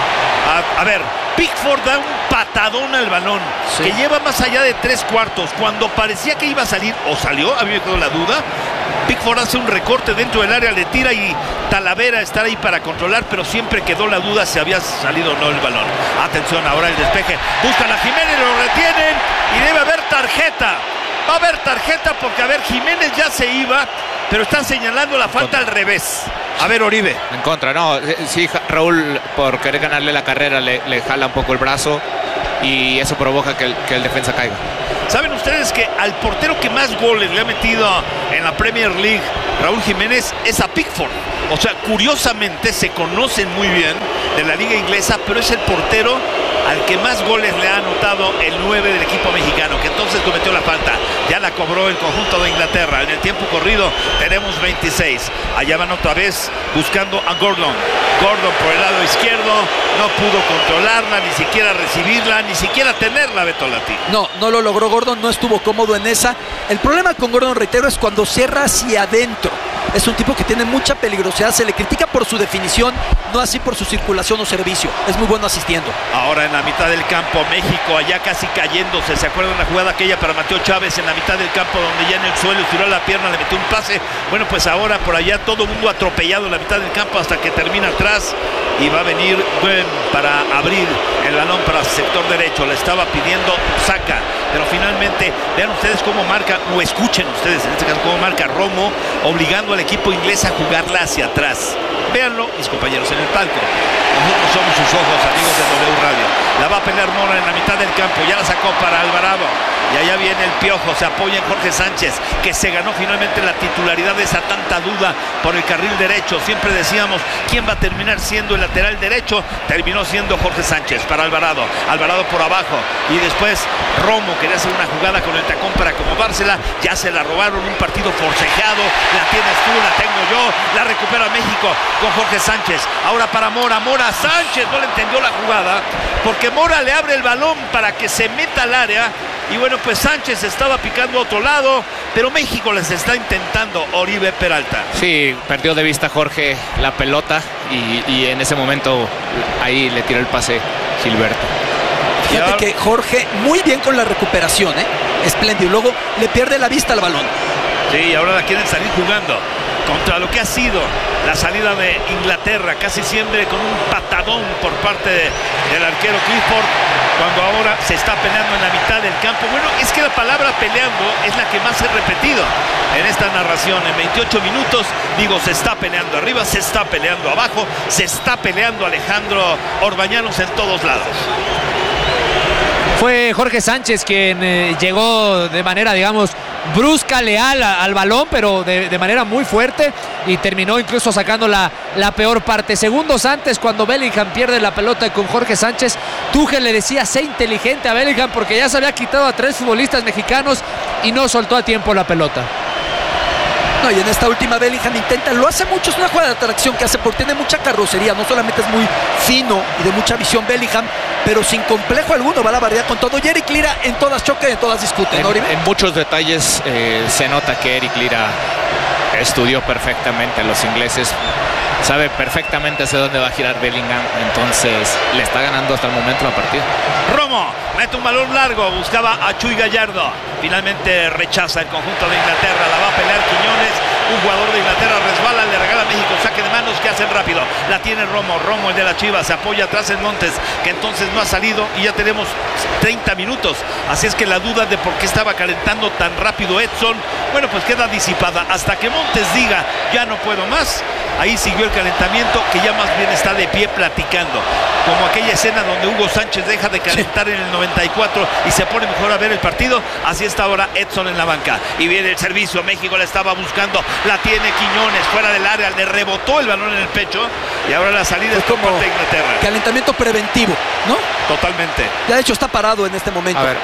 A ver, Pickford da un patadón al balón que lleva más allá de 3/4. Cuando parecía que iba a salir, o salió, a mí me quedó la duda. Pickford hace un recorte dentro del área, le tira y Talavera está ahí para controlar, pero siempre quedó la duda si había salido o no el balón. Atención, ahora el despeje. Buscan a Jiménez, lo retienen y debe haber tarjeta. Va a haber tarjeta porque, a ver, Jiménez ya se iba, pero están señalando la falta al revés. A ver, Oribe. En contra, no. Sí, Raúl, por querer ganarle la carrera, le jala un poco el brazo y eso provoca que el defensa caiga. ¿Saben ustedes que al portero que más goles le ha metido en la Premier League, Raúl Jiménez, es a Pickford? O sea, curiosamente se conocen muy bien de la liga inglesa, pero es el portero al que más goles le ha anotado el 9 del equipo mexicano, que entonces cometió la falta. Ya la cobró el conjunto de Inglaterra. En el tiempo corrido tenemos 26. Allá van otra vez buscando a Gordon. Gordon por el lado izquierdo, no pudo controlarla, ni siquiera recibirla, ni siquiera tenerla, Beto Lati. No lo logró Gordon, no estuvo cómodo en esa. El problema con Gordon, reitero, es cuando cierra hacia adentro. Es un tipo que tiene mucha peligrosidad, se le critica por su definición, no así por su circulación o servicio. Es muy bueno asistiendo. Ahora en la mitad del campo, México allá casi cayéndose. ¿Se acuerdan la jugada aquella para Mateo Chávez en la mitad del campo donde ya en el suelo tiró la pierna, le metió un pase? Bueno, pues ahora por allá todo el mundo atropellado en la mitad del campo hasta que termina atrás y va a venir Gwen para abrir el balón para el sector derecho. Le estaba pidiendo Saca, pero finalmente vean ustedes cómo marca, o escuchen ustedes en este caso cómo marca Romo, obligando al equipo inglés a jugarla hacia atrás. Véanlo, mis compañeros en el palco. Nosotros somos sus ojos, amigos de W Radio. La va a pelear Mora en la mitad del campo. Ya la sacó para Alvarado. Y allá viene el Piojo. Se apoya en Jorge Sánchez, que se ganó finalmente la titularidad de esa tanta duda por el carril derecho. Siempre decíamos, ¿quién va a terminar siendo el lateral derecho? Terminó siendo Jorge Sánchez para Alvarado. Alvarado por abajo. Y después Romo quería hacer una jugada con el tacón para acomodársela. Ya se la robaron, un partido forcejeado. La tienes tú, la tengo yo. La recupera México con Jorge Sánchez. Ahora para Mora. Mora Sánchez no le entendió la jugada porque Mora le abre el balón para que se meta al área. Y bueno, pues Sánchez estaba picando a otro lado, pero México les está intentando. Oribe Peralta. Sí, perdió de vista Jorge la pelota y en ese momento ahí le tiró el pase Gilberto. Fíjate que Jorge muy bien con la recuperación, espléndido. Luego le pierde la vista al balón. Sí, ahora la quieren salir jugando contra lo que ha sido la salida de Inglaterra, casi siempre con un patadón por parte del arquero Clifford, cuando ahora se está peleando en la mitad del campo. Bueno, es que la palabra peleando es la que más he repetido en esta narración. En 28 minutos, digo, se está peleando arriba, se está peleando abajo, se está peleando Alejandro Orbañanos en todos lados. Fue Jorge Sánchez quien llegó de manera, digamos, brusca, leal al balón, pero de manera muy fuerte, y terminó incluso sacando la peor parte. Segundos antes, cuando Bellingham pierde la pelota con Jorge Sánchez, Tuchel le decía, sé inteligente a Bellingham, porque ya se había quitado a 3 futbolistas mexicanos y no soltó a tiempo la pelota. No, y en esta última Bellingham intenta, lo hace mucho, es una jugada de atracción que hace porque tiene mucha carrocería, no solamente es muy fino y de mucha visión Bellingham, pero sin complejo alguno va a la barrera con todo. Y Eric Lira en todas choque, en todas discute, ¿no, Oribe? En muchos detalles se nota que Eric Lira estudió perfectamente a los ingleses, sabe perfectamente hacia dónde va a girar Bellingham, entonces le está ganando hasta el momento la partida. Romo mete un balón largo, buscaba a Chuy Gallardo, finalmente rechaza el conjunto de Inglaterra, la va a pelear Quiñones, un jugador de Inglaterra resbala, le regala a México, saque de manos que hacen rápido, la tiene Romo, el de la Chivas, se apoya atrás en Montes, que entonces no ha salido y ya tenemos 30 minutos, así es que la duda de por qué estaba calentando tan rápido Edson, bueno, pues queda disipada, hasta que Montes diga, ya no puedo más. Ahí siguió el calentamiento, que ya más bien está de pie platicando, como aquella escena donde Hugo Sánchez deja de calentar en el 94 y se pone mejor a ver el partido. Así está ahora Edson en la banca y viene el servicio. México la estaba buscando, la tiene Quiñones fuera del área, le rebotó el balón en el pecho y ahora la salida es como de Inglaterra. Calentamiento preventivo, ¿no? Totalmente. Ya de hecho está parado en este momento. A ver,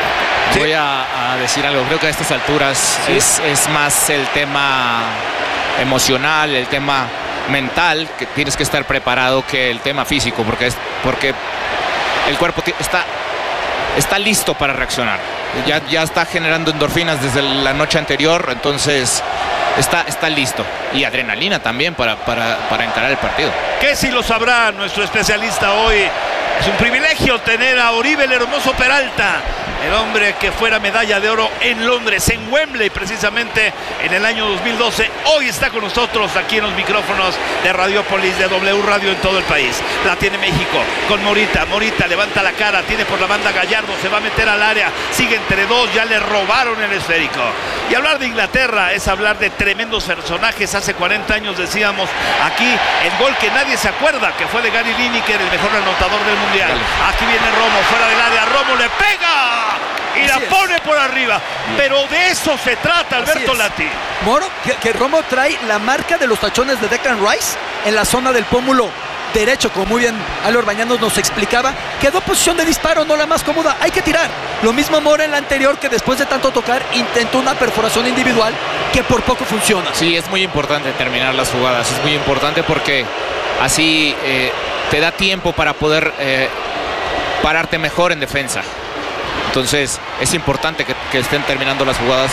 voy a decir algo. Creo que a estas alturas es más el tema emocional, el tema mental, que tienes que estar preparado, que el tema físico, porque el cuerpo está listo para reaccionar. Ya está generando endorfinas desde la noche anterior, entonces está listo. Y adrenalina también para encarar el partido. Que si lo sabrá nuestro especialista hoy. Es un privilegio tener a Oribe el Hermoso Peralta, el hombre que fuera medalla de oro en Londres, en Wembley precisamente en el año 2012. Hoy está con nosotros aquí en los micrófonos de Radiopolis, de W Radio en todo el país. La tiene México con Morita. Morita levanta la cara, tiene por la banda Gallardo, se va a meter al área, sigue entre dos, ya le robaron el esférico. Y hablar de Inglaterra es hablar de tremendos personajes. Hace 40 años decíamos aquí el gol que nadie se acuerda, que fue de Gary Lineker, el mejor anotador del mundial. Aquí viene Romo, fuera del área, Romo le pega y la pone por arriba. Pero de eso se trata, Alberto Lati. Moro, que Romo trae la marca de los tachones de Declan Rice en la zona del pómulo derecho, como muy bien Álvaro Bañanos nos explicaba. Quedó posición de disparo, no la más cómoda, hay que tirar. Lo mismo Mora en la anterior, que después de tanto tocar intentó una perforación individual que por poco funciona. Sí, es muy importante terminar las jugadas, es muy importante porque así te da tiempo para poder pararte mejor en defensa. Entonces es importante que estén terminando las jugadas.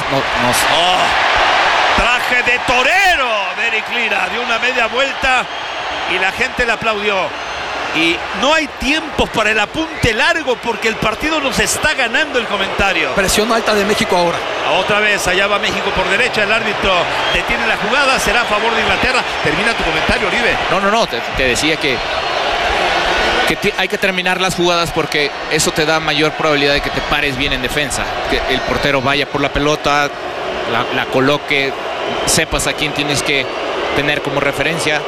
Traje de torero de Eric Lira, dio una media vuelta y la gente le aplaudió. Y no hay tiempo para el apunte largo porque el partido nos está ganando, el comentario. Presión alta de México ahora. Otra vez, allá va México por derecha, el árbitro detiene la jugada, será a favor de Inglaterra. Termina tu comentario, Oribe. No, te decía que hay que terminar las jugadas porque eso te da mayor probabilidad de que te pares bien en defensa, que el portero vaya por la pelota, la coloque, sepas a quién tienes que tener como referencia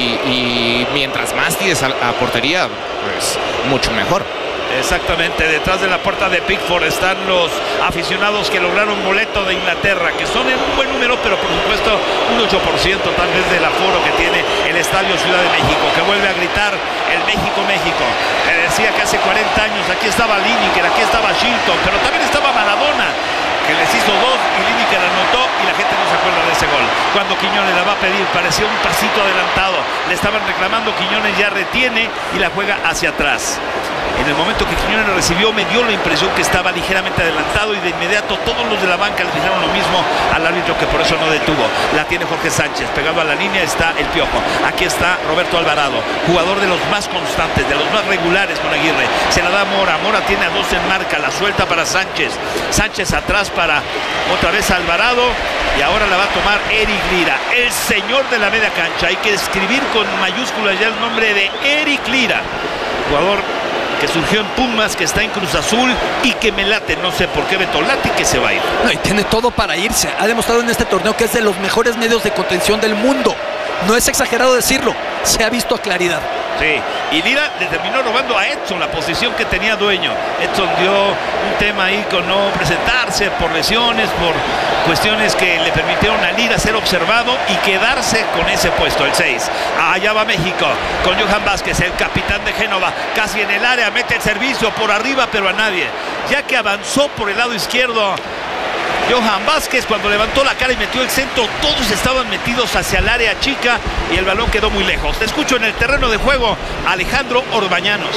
y mientras más tires a portería, pues mucho mejor. Exactamente, detrás de la puerta de Pickford están los aficionados que lograron boleto de Inglaterra, que son en un buen número, pero por supuesto un 8% tal vez del aforo que tiene el Estadio Ciudad de México, que vuelve a gritar el México, México. Decía que hace 40 años aquí estaba Lineker, aquí estaba Shilton, pero también estaba Maradona, que les hizo dos y Lineker anotó y la gente no se acuerda de ese gol. Cuando Quiñones la va a pedir, parecía un pasito adelantado, le estaban reclamando, Quiñones ya retiene y la juega hacia atrás. En el momento que Quiñones recibió, me dio la impresión que estaba ligeramente adelantado y de inmediato todos los de la banca le dijeron lo mismo al árbitro, que por eso no detuvo. La tiene Jorge Sánchez, pegado a la línea está el Piojo. Aquí está Roberto Alvarado, jugador de los más constantes, de los más regulares con Aguirre. Se la da Mora, Mora tiene a dos en marca, la suelta para Sánchez. Sánchez atrás para otra vez Alvarado y ahora la va a tomar Eric Lira, el señor de la media cancha. Hay que escribir con mayúsculas ya el nombre de Eric Lira, jugador que surgió en Pumas, que está en Cruz Azul y que me late, no sé por qué Beto Lati, que se va a ir. No, y tiene todo para irse. Ha demostrado en este torneo que es de los mejores medios de contención del mundo. No es exagerado decirlo, se ha visto a claridad. Sí, y Lira le terminó robando a Edson la posición que tenía Dueño. Edson dio un tema ahí con no presentarse por lesiones, por cuestiones que le permitieron a Lira ser observado y quedarse con ese puesto, el 6. Allá va México con Johan Vázquez, el capitán de Génova, casi en el área, mete el servicio por arriba, pero a nadie. Ya que avanzó por el lado izquierdo Johan Vázquez, cuando levantó la cara y metió el centro, todos estaban metidos hacia el área chica y el balón quedó muy lejos. Te escucho en el terreno de juego, Alejandro Orbañanos.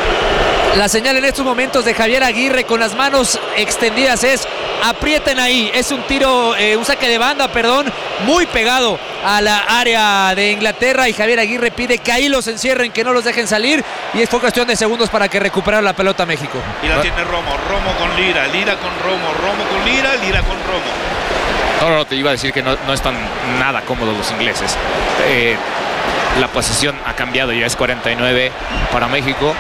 La señal en estos momentos de Javier Aguirre con las manos extendidas es: aprieten ahí. Es un tiro, un saque de banda, muy pegado a la área de Inglaterra, y Javier Aguirre pide que ahí los encierren, que no los dejen salir, y fue cuestión de segundos para que recuperara la pelota México. Y la tiene Romo, Romo con Lira, Lira con Romo, Romo con Lira, Lira con Romo. No, te iba a decir que no están nada cómodos los ingleses. La posesión ha cambiado, ya es 49 para México,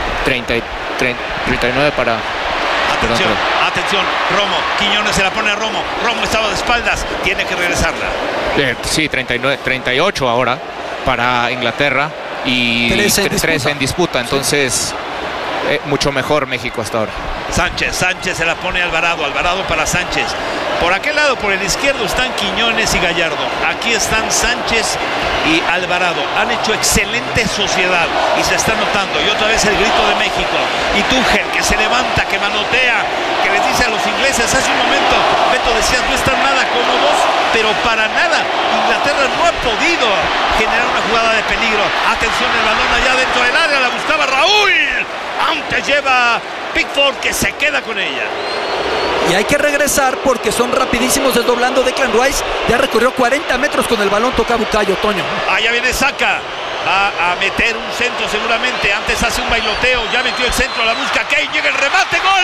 39 para... Atención, Romo, Quiñones se la pone a Romo, Romo estaba de espaldas, tiene que regresarla. Sí, 38 ahora para Inglaterra y 13 en disputa, entonces mucho mejor México hasta ahora. Sánchez se la pone a Alvarado, Alvarado para Sánchez. Por aquel lado, por el izquierdo, están Quiñones y Gallardo. Aquí están Sánchez y Alvarado. Han hecho excelente sociedad y se está notando. Y otra vez el grito de México. Y Tuchel, que se levanta, que manotea, que les dice a los ingleses. Hace un momento, Beto, decías, no están nada cómodos, pero para nada. Inglaterra no ha podido generar una jugada de peligro. Atención, el balón allá dentro del área, la buscaba Raúl. Antes lleva Pickford, que se queda con ella. Y hay que regresar porque son rapidísimos desdoblando. Declan Rice ya recorrió 40 metros con el balón, toca Bukayo, Toño. Allá viene Saka, va a meter un centro seguramente. Antes hace un bailoteo, ya metió el centro, la busca Kane, llega el remate, ¡gol!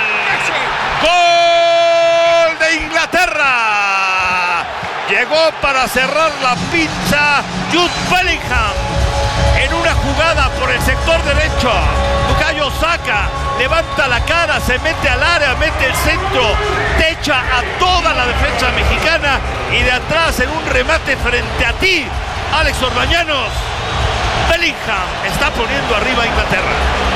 ¡Gol de Inglaterra! Llegó para cerrar la pinza Jude Bellingham en una jugada por el sector derecho. Bukayo Saka levanta la cara, se mete al área, mete el centro, techa a toda la defensa mexicana y de atrás en un remate frente a ti, Alex Orbañanos, Bellingham está poniendo arriba a Inglaterra.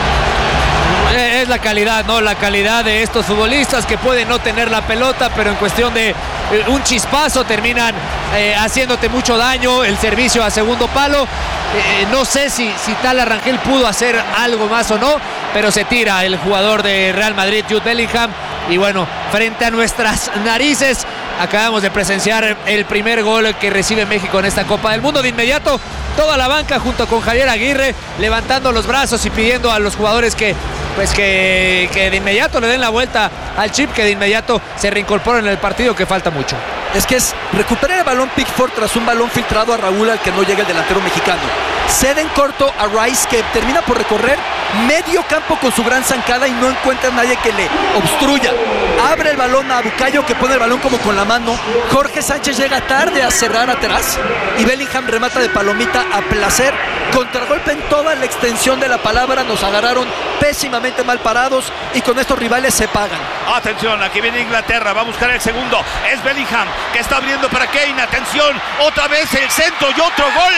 Es la calidad, ¿no? La calidad de estos futbolistas que pueden no tener la pelota, pero en cuestión de un chispazo terminan haciéndote mucho daño. El servicio a segundo palo. No sé si Tala Rangel pudo hacer algo más o no, pero se tira el jugador de Real Madrid, Jude Bellingham. Y bueno, frente a nuestras narices, acabamos de presenciar el primer gol que recibe México en esta Copa del Mundo. De inmediato, toda la banca junto con Javier Aguirre levantando los brazos y pidiendo a los jugadores que de inmediato le den la vuelta al chip, que de inmediato se reincorporen en el partido, que falta mucho. Es que es recuperar el balón Pickford tras un balón filtrado a Raúl al que no llega el delantero mexicano. Cede en corto a Rice, que termina por recorrer medio campo con su gran zancada y no encuentra a nadie que le obstruya. Abre el balón a Bukayo, que pone el balón como con la mano. Jorge Sánchez llega tarde a cerrar atrás y Bellingham remata de palomita a placer. Contragolpe en toda la extensión de la palabra. Nos agarraron pésimamente mal parados y con estos rivales se pagan. Atención, aquí viene Inglaterra, va a buscar el segundo. Es Bellingham, que está abriendo para Kane. Atención, otra vez el centro y otro gol.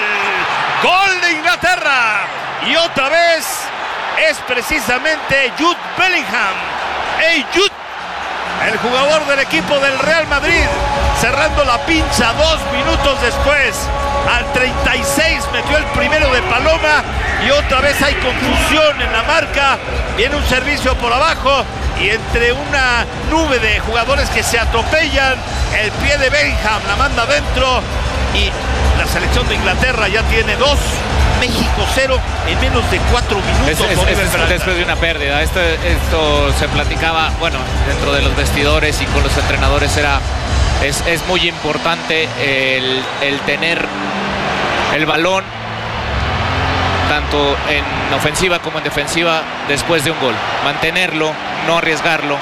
Gol de Inglaterra. Y otra vez es precisamente Jude Bellingham. ¡Hey, Jude! El jugador del equipo del Real Madrid, cerrando la pinza 2 minutos después. Al 36 metió el primero de Paloma y otra vez hay confusión en la marca. Viene un servicio por abajo y entre una nube de jugadores que se atropellan, el pie de Bellingham la manda adentro y la selección de Inglaterra ya tiene 2, México 0 en menos de 4 minutos. Después de una pérdida. Esto se platicaba, bueno, dentro de los vestidores y con los entrenadores. Es muy importante el tener el balón tanto en ofensiva como en defensiva después de un gol. Mantenerlo, no arriesgarlo.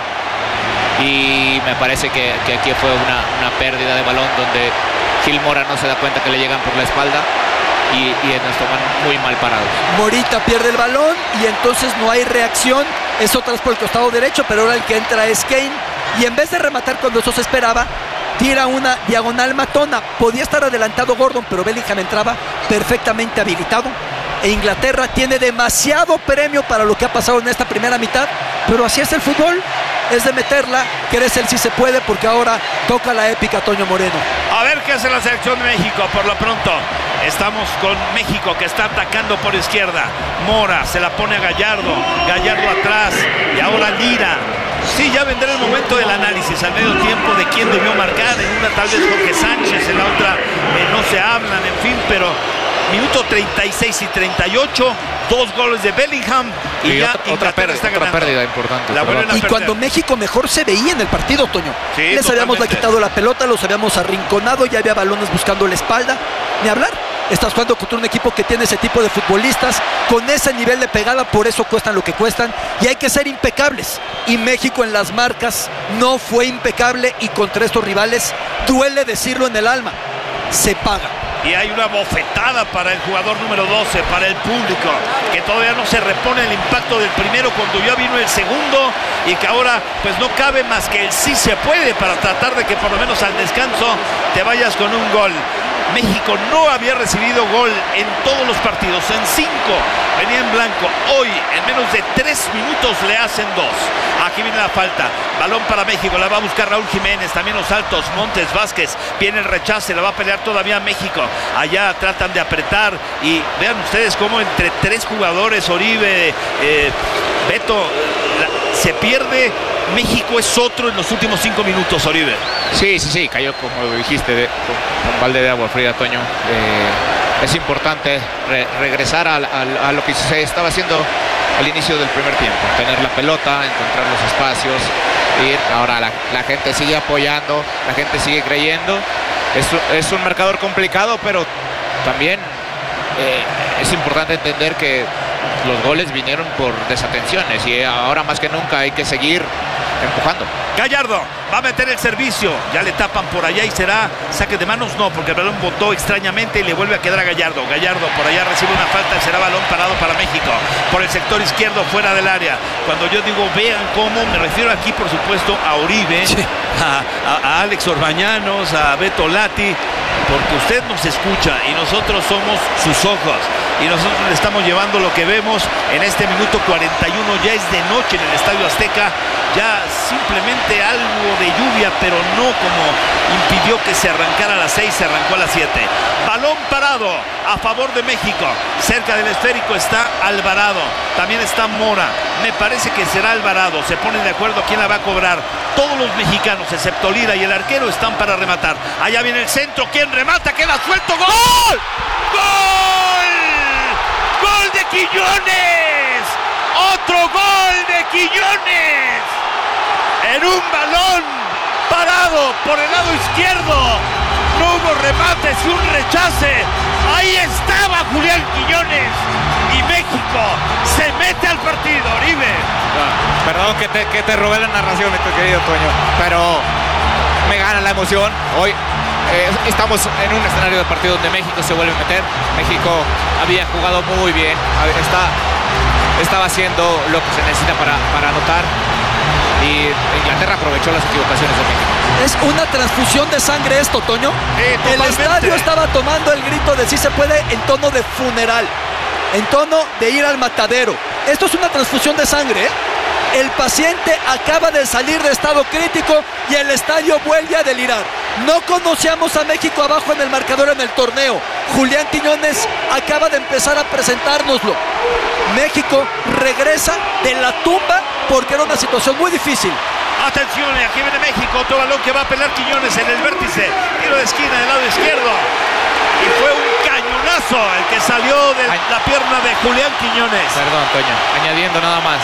Y me parece que aquí fue una pérdida de balón donde Gil Mora no se da cuenta que le llegan por la espalda y nos toman muy mal parados. Morita pierde el balón y entonces no hay reacción. Es otra vez por el costado derecho, pero ahora el que entra es Kane. Y en vez de rematar cuando eso se esperaba, tira una diagonal matona. Podía estar adelantado Gordon, pero Bellingham entraba perfectamente habilitado. E Inglaterra tiene demasiado premio para lo que ha pasado en esta primera mitad, pero así es el fútbol. Es de meterla, querés el sí se puede, porque ahora toca la épica Toño Moreno. A ver qué hace la selección de México. Por lo pronto estamos con México, que está atacando por izquierda. Mora se la pone a Gallardo, Gallardo atrás y ahora Lira. Sí, ya vendrá el momento del análisis al medio tiempo de quién debió marcar. En una tal vez Jorge Sánchez, en la otra no se hablan, en fin, pero minuto 36 y 38, 2 goles de Bellingham y ya otra pérdida importante. Y cuando México mejor se veía en el partido, Toño. Sí, les habíamos quitado la pelota, los habíamos arrinconado, ya había balones buscando la espalda. Ni hablar. Estás jugando contra un equipo que tiene ese tipo de futbolistas, con ese nivel de pegada, por eso cuestan lo que cuestan, y hay que ser impecables. Y México en las marcas no fue impecable, y contra estos rivales, duele decirlo en el alma, se paga. Y hay una bofetada para el jugador número 12, para el público, que todavía no se repone el impacto del primero cuando ya vino el segundo, y que ahora pues no cabe más que el sí se puede para tratar de que por lo menos al descanso te vayas con un gol. México no había recibido gol en todos los partidos, en 5 venía en blanco. Hoy, en menos de 3 minutos, le hacen 2. Aquí viene la falta. Balón para México. La va a buscar Raúl Jiménez. También los altos. Montes, Vázquez. Viene el rechace. La va a pelear todavía México. Allá tratan de apretar. Y vean ustedes cómo entre 3 jugadores, Oribe, Beto, se pierde. México es otro en los últimos 5 minutos, Oribe. Sí, cayó, como dijiste, con balde de agua fría, Toño. Es importante regresar a lo que se estaba haciendo al inicio del primer tiempo. Tener la pelota, encontrar los espacios, ir. Ahora la gente sigue apoyando, la gente sigue creyendo. Es un marcador complicado, pero también es importante entender que los goles vinieron por desatenciones y ahora más que nunca hay que seguir empujando. Gallardo va a meter el servicio, ya le tapan por allá y será saque de manos, no, porque el balón botó extrañamente y le vuelve a quedar a Gallardo. Gallardo por allá recibe una falta y será balón parado para México, por el sector izquierdo fuera del área. Cuando yo digo vean cómo, me refiero aquí por supuesto a Oribe, sí, a Alex Orbañanos, a Beto Lati, porque usted nos escucha y nosotros somos sus ojos y nosotros le estamos llevando lo que vemos en este minuto 41. Ya es de noche en el Estadio Azteca, ya simplemente algo de lluvia, pero no como impidió que se arrancara a las 6, se arrancó a las 7. Balón parado a favor de México. Cerca del esférico está Alvarado, también está Mora. Me parece que será Alvarado. Se ponen de acuerdo quién la va a cobrar. Todos los mexicanos, excepto Lira y el arquero, están para rematar. Allá viene el centro. ¿Quién remata? Queda suelto. ¡Gol! ¡Gol! ¡Gol de Quiñones! ¡Otro gol de Quiñones! En un balón parado por el lado izquierdo. No hubo remates y un rechace. Ahí estaba Julián Quiñones. Y México se mete al partido, Oribe. Perdón que te robé la narración, mi querido Toño, pero me gana la emoción. Hoy estamos en un escenario de partido donde México se vuelve a meter. México había jugado muy bien, estaba haciendo lo que se necesita para anotar. Y Inglaterra aprovechó las equivocaciones de México. Es una transfusión de sangre esto, Toño. El estadio estaba tomando el grito de sí se puede en tono de funeral, en tono de ir al matadero. Esto es una transfusión de sangre, ¿eh? El paciente acaba de salir de estado crítico y el estadio vuelve a delirar. No conocíamos a México abajo en el marcador en el torneo. Julián Quiñones acaba de empezar a presentárnoslo. México regresa de la tumba porque era una situación muy difícil. Atención, aquí viene México, otro balón que va a pelar Quiñones en el vértice. Tiro de esquina del lado izquierdo. Y fue un cañonazo el que salió de la pierna de Julián Quiñones. Perdón, Toño, añadiendo nada más.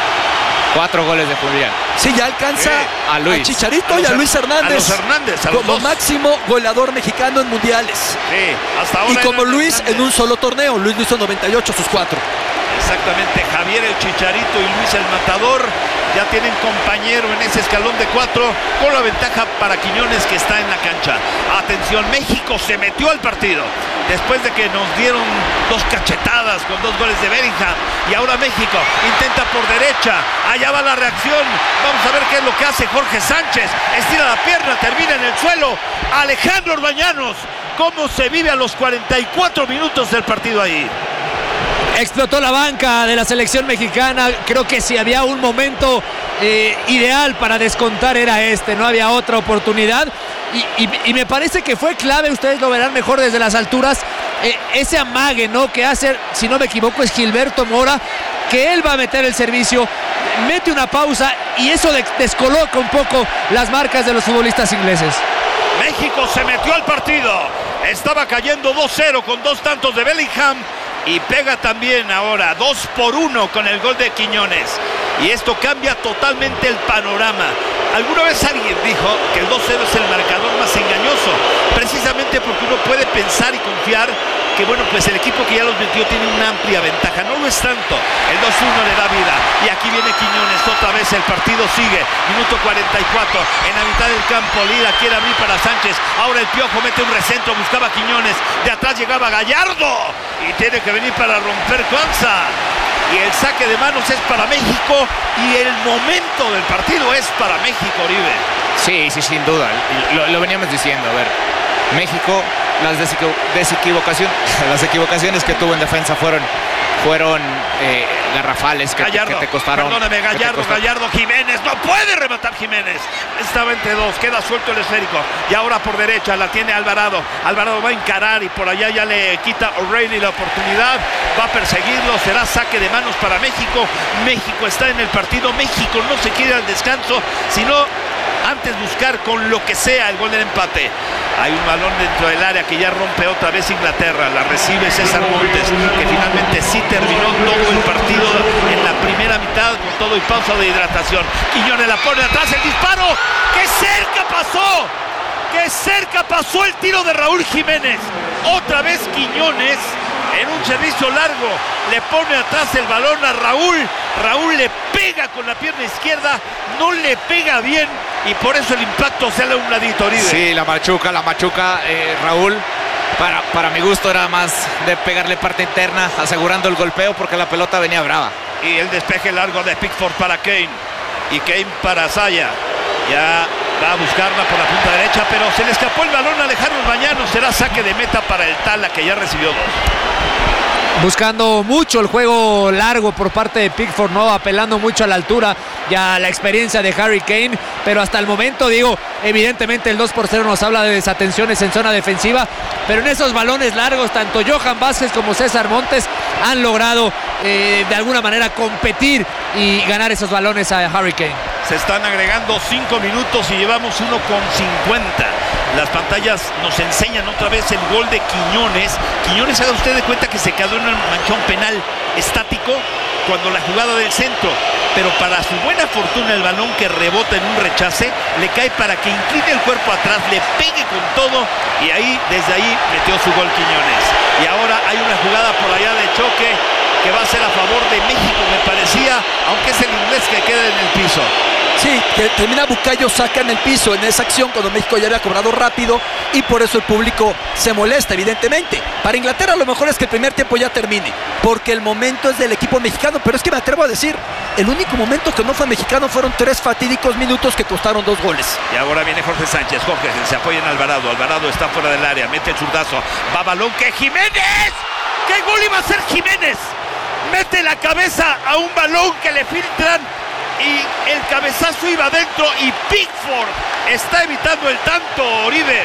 4 goles de Julián. Sí, ya alcanza a Chicharito y a Luis Hernández. Como máximo goleador mexicano en mundiales. Sí, hasta ahora. Y como Luis Hernández en un solo torneo. Luis lo hizo 98, sus 4. Exactamente, Javier el Chicharito y Luis el Matador ya tienen compañero en ese escalón de 4, con la ventaja para Quiñones que está en la cancha. Atención, México se metió al partido después de que nos dieron 2 cachetadas con 2 goles de Bellingham, y ahora México intenta por derecha, allá va la reacción, vamos a ver qué es lo que hace Jorge Sánchez, estira la pierna, termina en el suelo. Alejandro Orbañanos, cómo se vive a los 44 minutos del partido ahí. Explotó la banca de la selección mexicana. Creo que si había un momento ideal para descontar era este, no había otra oportunidad y me parece que fue clave, ustedes lo verán mejor desde las alturas, ese amague, ¿no?, que hace, si no me equivoco, es Gilberto Mora, que él va a meter el servicio, mete una pausa y eso descoloca un poco las marcas de los futbolistas ingleses. México se metió al partido, estaba cayendo 2-0 con 2 tantos de Bellingham. Y pega también ahora 2-1 con el gol de Quiñones. Y esto cambia totalmente el panorama. Alguna vez alguien dijo que el 2-0 es el marcador más engañoso, precisamente porque uno puede pensar y confiar que, bueno, pues el equipo que ya los metió tiene una amplia ventaja. No lo es tanto. El 2-1 le da vida. Y aquí viene Quiñones. Otra vez el partido sigue. Minuto 44. En la mitad del campo, Lira quiere abrir para Sánchez. Ahora el Piojo mete un recentro. Buscaba Quiñones. De atrás llegaba Gallardo. Y tiene que venir para romper Cuanza. Y el saque de manos es para México. Y el momento del partido es para México, Oribe. Sí, sin duda. Lo veníamos diciendo. A ver, México las equivocaciones que tuvo en defensa fueron garrafales que te costaron. Perdóname, Gallardo Jiménez, no puede rematar Jiménez. Estaba entre dos, queda suelto el esférico. Y ahora por derecha la tiene Alvarado. Alvarado va a encarar y por allá ya le quita O'Reilly la oportunidad. Va a perseguirlo, será saque de manos para México. México está en el partido. México no se quiere al descanso, sino antes buscar con lo que sea el gol del empate. Hay un balón dentro del área que ya rompe otra vez Inglaterra. La recibe César Montes, que finalmente sí terminó todo el partido en la primera mitad con todo y pausa de hidratación. Quiñones la pone atrás, el disparo. ¡Qué cerca pasó! ¡Qué cerca pasó el tiro de Raúl Jiménez! Otra vez Quiñones en un servicio largo le pone atrás el balón a Raúl. Raúl le pega con la pierna izquierda, no le pega bien y por eso el impacto sale a un ladito. Oribe. Sí, la machuca, Raúl. Para mi gusto era más de pegarle parte interna, asegurando el golpeo porque la pelota venía brava. Y el despeje largo de Pickford para Kane. Y Kane para Zaya. Ya va a buscarla por la punta derecha, pero se le escapó el balón a Alejandro Bañano. Será saque de meta para el Tala, que ya recibió dos. Buscando mucho el juego largo por parte de Pickford, ¿no? Apelando mucho a la altura y a la experiencia de Harry Kane, pero hasta el momento, evidentemente el 2-0 nos habla de desatenciones en zona defensiva, pero en esos balones largos, tanto Johan Vázquez como César Montes han logrado de alguna manera competir y ganar esos balones a Harry Kane. Se están agregando 5 minutos y llevamos 1:50. Las pantallas nos enseñan otra vez el gol de Quiñones. Quiñones, haga usted de cuenta que se quedó en un manchón penal estático cuando la jugada del centro, pero para su buena fortuna el balón que rebota en un rechace le cae para que incline el cuerpo atrás, le pegue con todo y desde ahí metió su gol Quiñones. Y ahora hay una jugada por allá de choque que va a ser a favor de México, me parecía, aunque es el inglés que queda en el piso. Sí, que termina Bukayo Saka en el piso en esa acción cuando México ya había cobrado rápido y por eso el público se molesta, evidentemente. Para Inglaterra lo mejor es que el primer tiempo ya termine, porque el momento es del equipo mexicano, pero es que me atrevo a decir, el único momento que no fue mexicano fueron 3 fatídicos minutos que costaron 2 goles. Y ahora viene Jorge Sánchez, se apoya en Alvarado, Alvarado está fuera del área, mete el zurdazo, va balón que Jiménez, ¿qué gol iba a hacer Jiménez? Mete la cabeza a un balón que le filtran y el cabezazo iba adentro y Pickford está evitando el tanto, Oribe.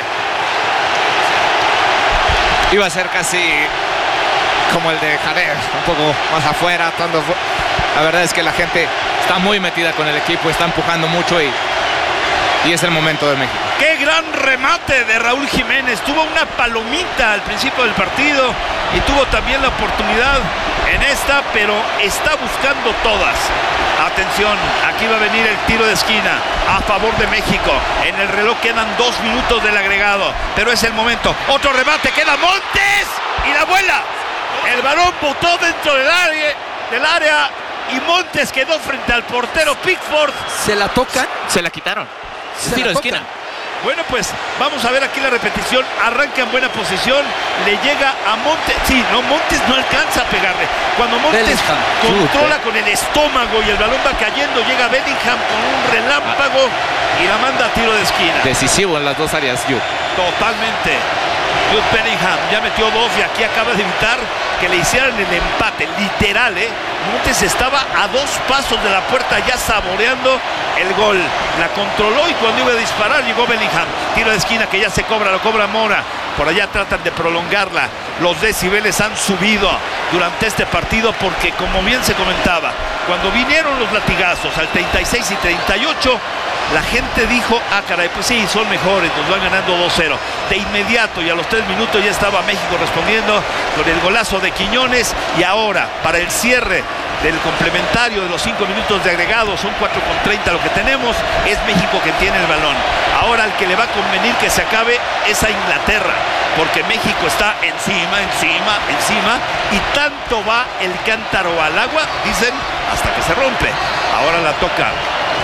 Iba a ser casi como el de Jared, un poco más afuera. La verdad es que la gente está muy metida con el equipo, está empujando mucho y es el momento de México. ¡Qué gran remate de Raúl Jiménez! Tuvo una palomita al principio del partido y tuvo también la oportunidad en esta, pero está buscando todas. Atención, aquí va a venir el tiro de esquina a favor de México. En el reloj quedan 2 minutos del agregado, pero es el momento. Otro remate, queda Montes y la vuela. El balón botó dentro del área y Montes quedó frente al portero Pickford. ¿Se la tocan? Se la quitaron. Tiro de esquina. Bueno, pues vamos a ver aquí la repetición. Arranca en buena posición, le llega a Montes. Sí, no, Montes no alcanza a pegarle. Cuando Montes controla con el estómago y el balón va cayendo, llega Bellingham con un relámpago y la manda a tiro de esquina. Decisivo en las dos áreas, Jude. Totalmente. Jude Bellingham ya metió 2 y aquí acaba de evitar que le hicieran el empate, literal, Montes estaba a 2 pasos de la puerta ya saboreando el gol. La controló y cuando iba a disparar llegó Bellingham. Tiro de esquina que ya se cobra, lo cobra Mora. Por allá tratan de prolongarla. Los decibeles han subido durante este partido porque, como bien se comentaba, cuando vinieron los latigazos al 36 y 38, la gente dijo, caray, pues sí, son mejores, nos van ganando 2-0. De inmediato y a los 3 minutos ya estaba México respondiendo con el golazo de Quiñones. Y ahora, para el cierre del complementario de los 5 minutos de agregado, son 4:30 lo que tenemos, es México que tiene el balón. Ahora al que le va a convenir que se acabe es a Inglaterra, porque México está encima, y tanto va el cántaro al agua, dicen, hasta que se rompe. Ahora la toca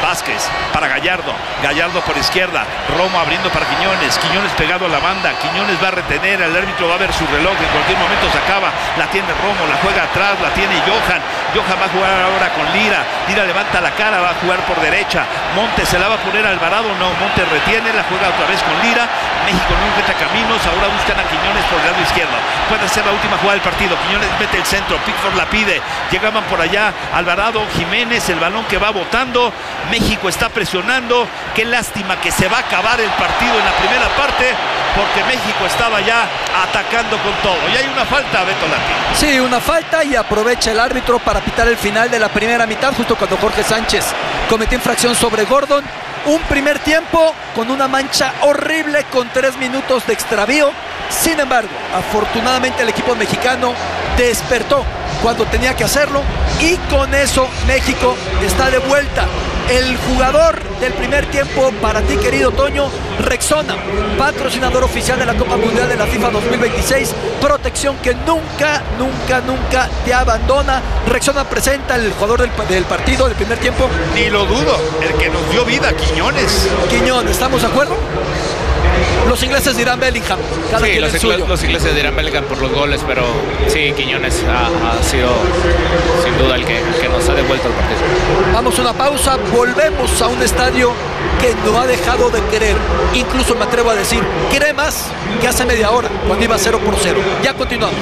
Vázquez para Gallardo. Gallardo por izquierda. Romo abriendo para Quiñones. Quiñones pegado a la banda. Quiñones va a retener. El árbitro va a ver su reloj. En cualquier momento se acaba. La tiene Romo. La juega atrás. La tiene Johan. Johan va a jugar ahora con Lira. Lira levanta la cara. Va a jugar por derecha. Montes se la va a poner a Alvarado. No, Montes retiene. La juega otra vez con Lira. México no encuentra caminos. Ahora buscan a Quiñones por el lado izquierdo. Puede ser la última jugada del partido. Quiñones mete el centro. Pickford la pide. Llegaban por allá Alvarado, Jiménez. El balón que va botando. México está presionando. Qué lástima que se va a acabar el partido en la primera parte, porque México estaba ya atacando con todo. Y hay una falta, Beto Lati. Sí, una falta, y aprovecha el árbitro para pitar el final de la primera mitad, justo cuando Jorge Sánchez cometió infracción sobre Gordon. Un primer tiempo con una mancha horrible, con 3 minutos de extravío. Sin embargo, afortunadamente el equipo mexicano despertó cuando tenía que hacerlo, y con eso México está de vuelta. El jugador del primer tiempo para ti, querido Toño, Rexona, patrocinador oficial de la Copa Mundial de la FIFA 2026, protección que nunca te abandona. Rexona presenta el jugador del partido del primer tiempo. Ni lo dudo, el que nos dio vida, Quiñones. Quiñones, ¿estamos de acuerdo? Los ingleses dirán Bellingham. Cada Sí, quien el suyo. los ingleses dirán Bellingham por los goles, pero sí, Quiñones ha sido sin duda el que nos ha devuelto el partido. Vamos a una pausa, volvemos a un estadio que no ha dejado de querer. Incluso me atrevo a decir, quiere más que hace media hora, cuando iba 0-0. Ya continuamos.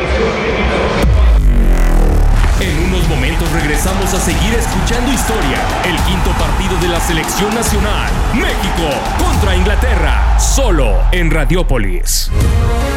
En unos momentos regresamos a seguir escuchando historia. El quinto partido de la selección nacional. México contra Inglaterra. Solo en Radiópolis.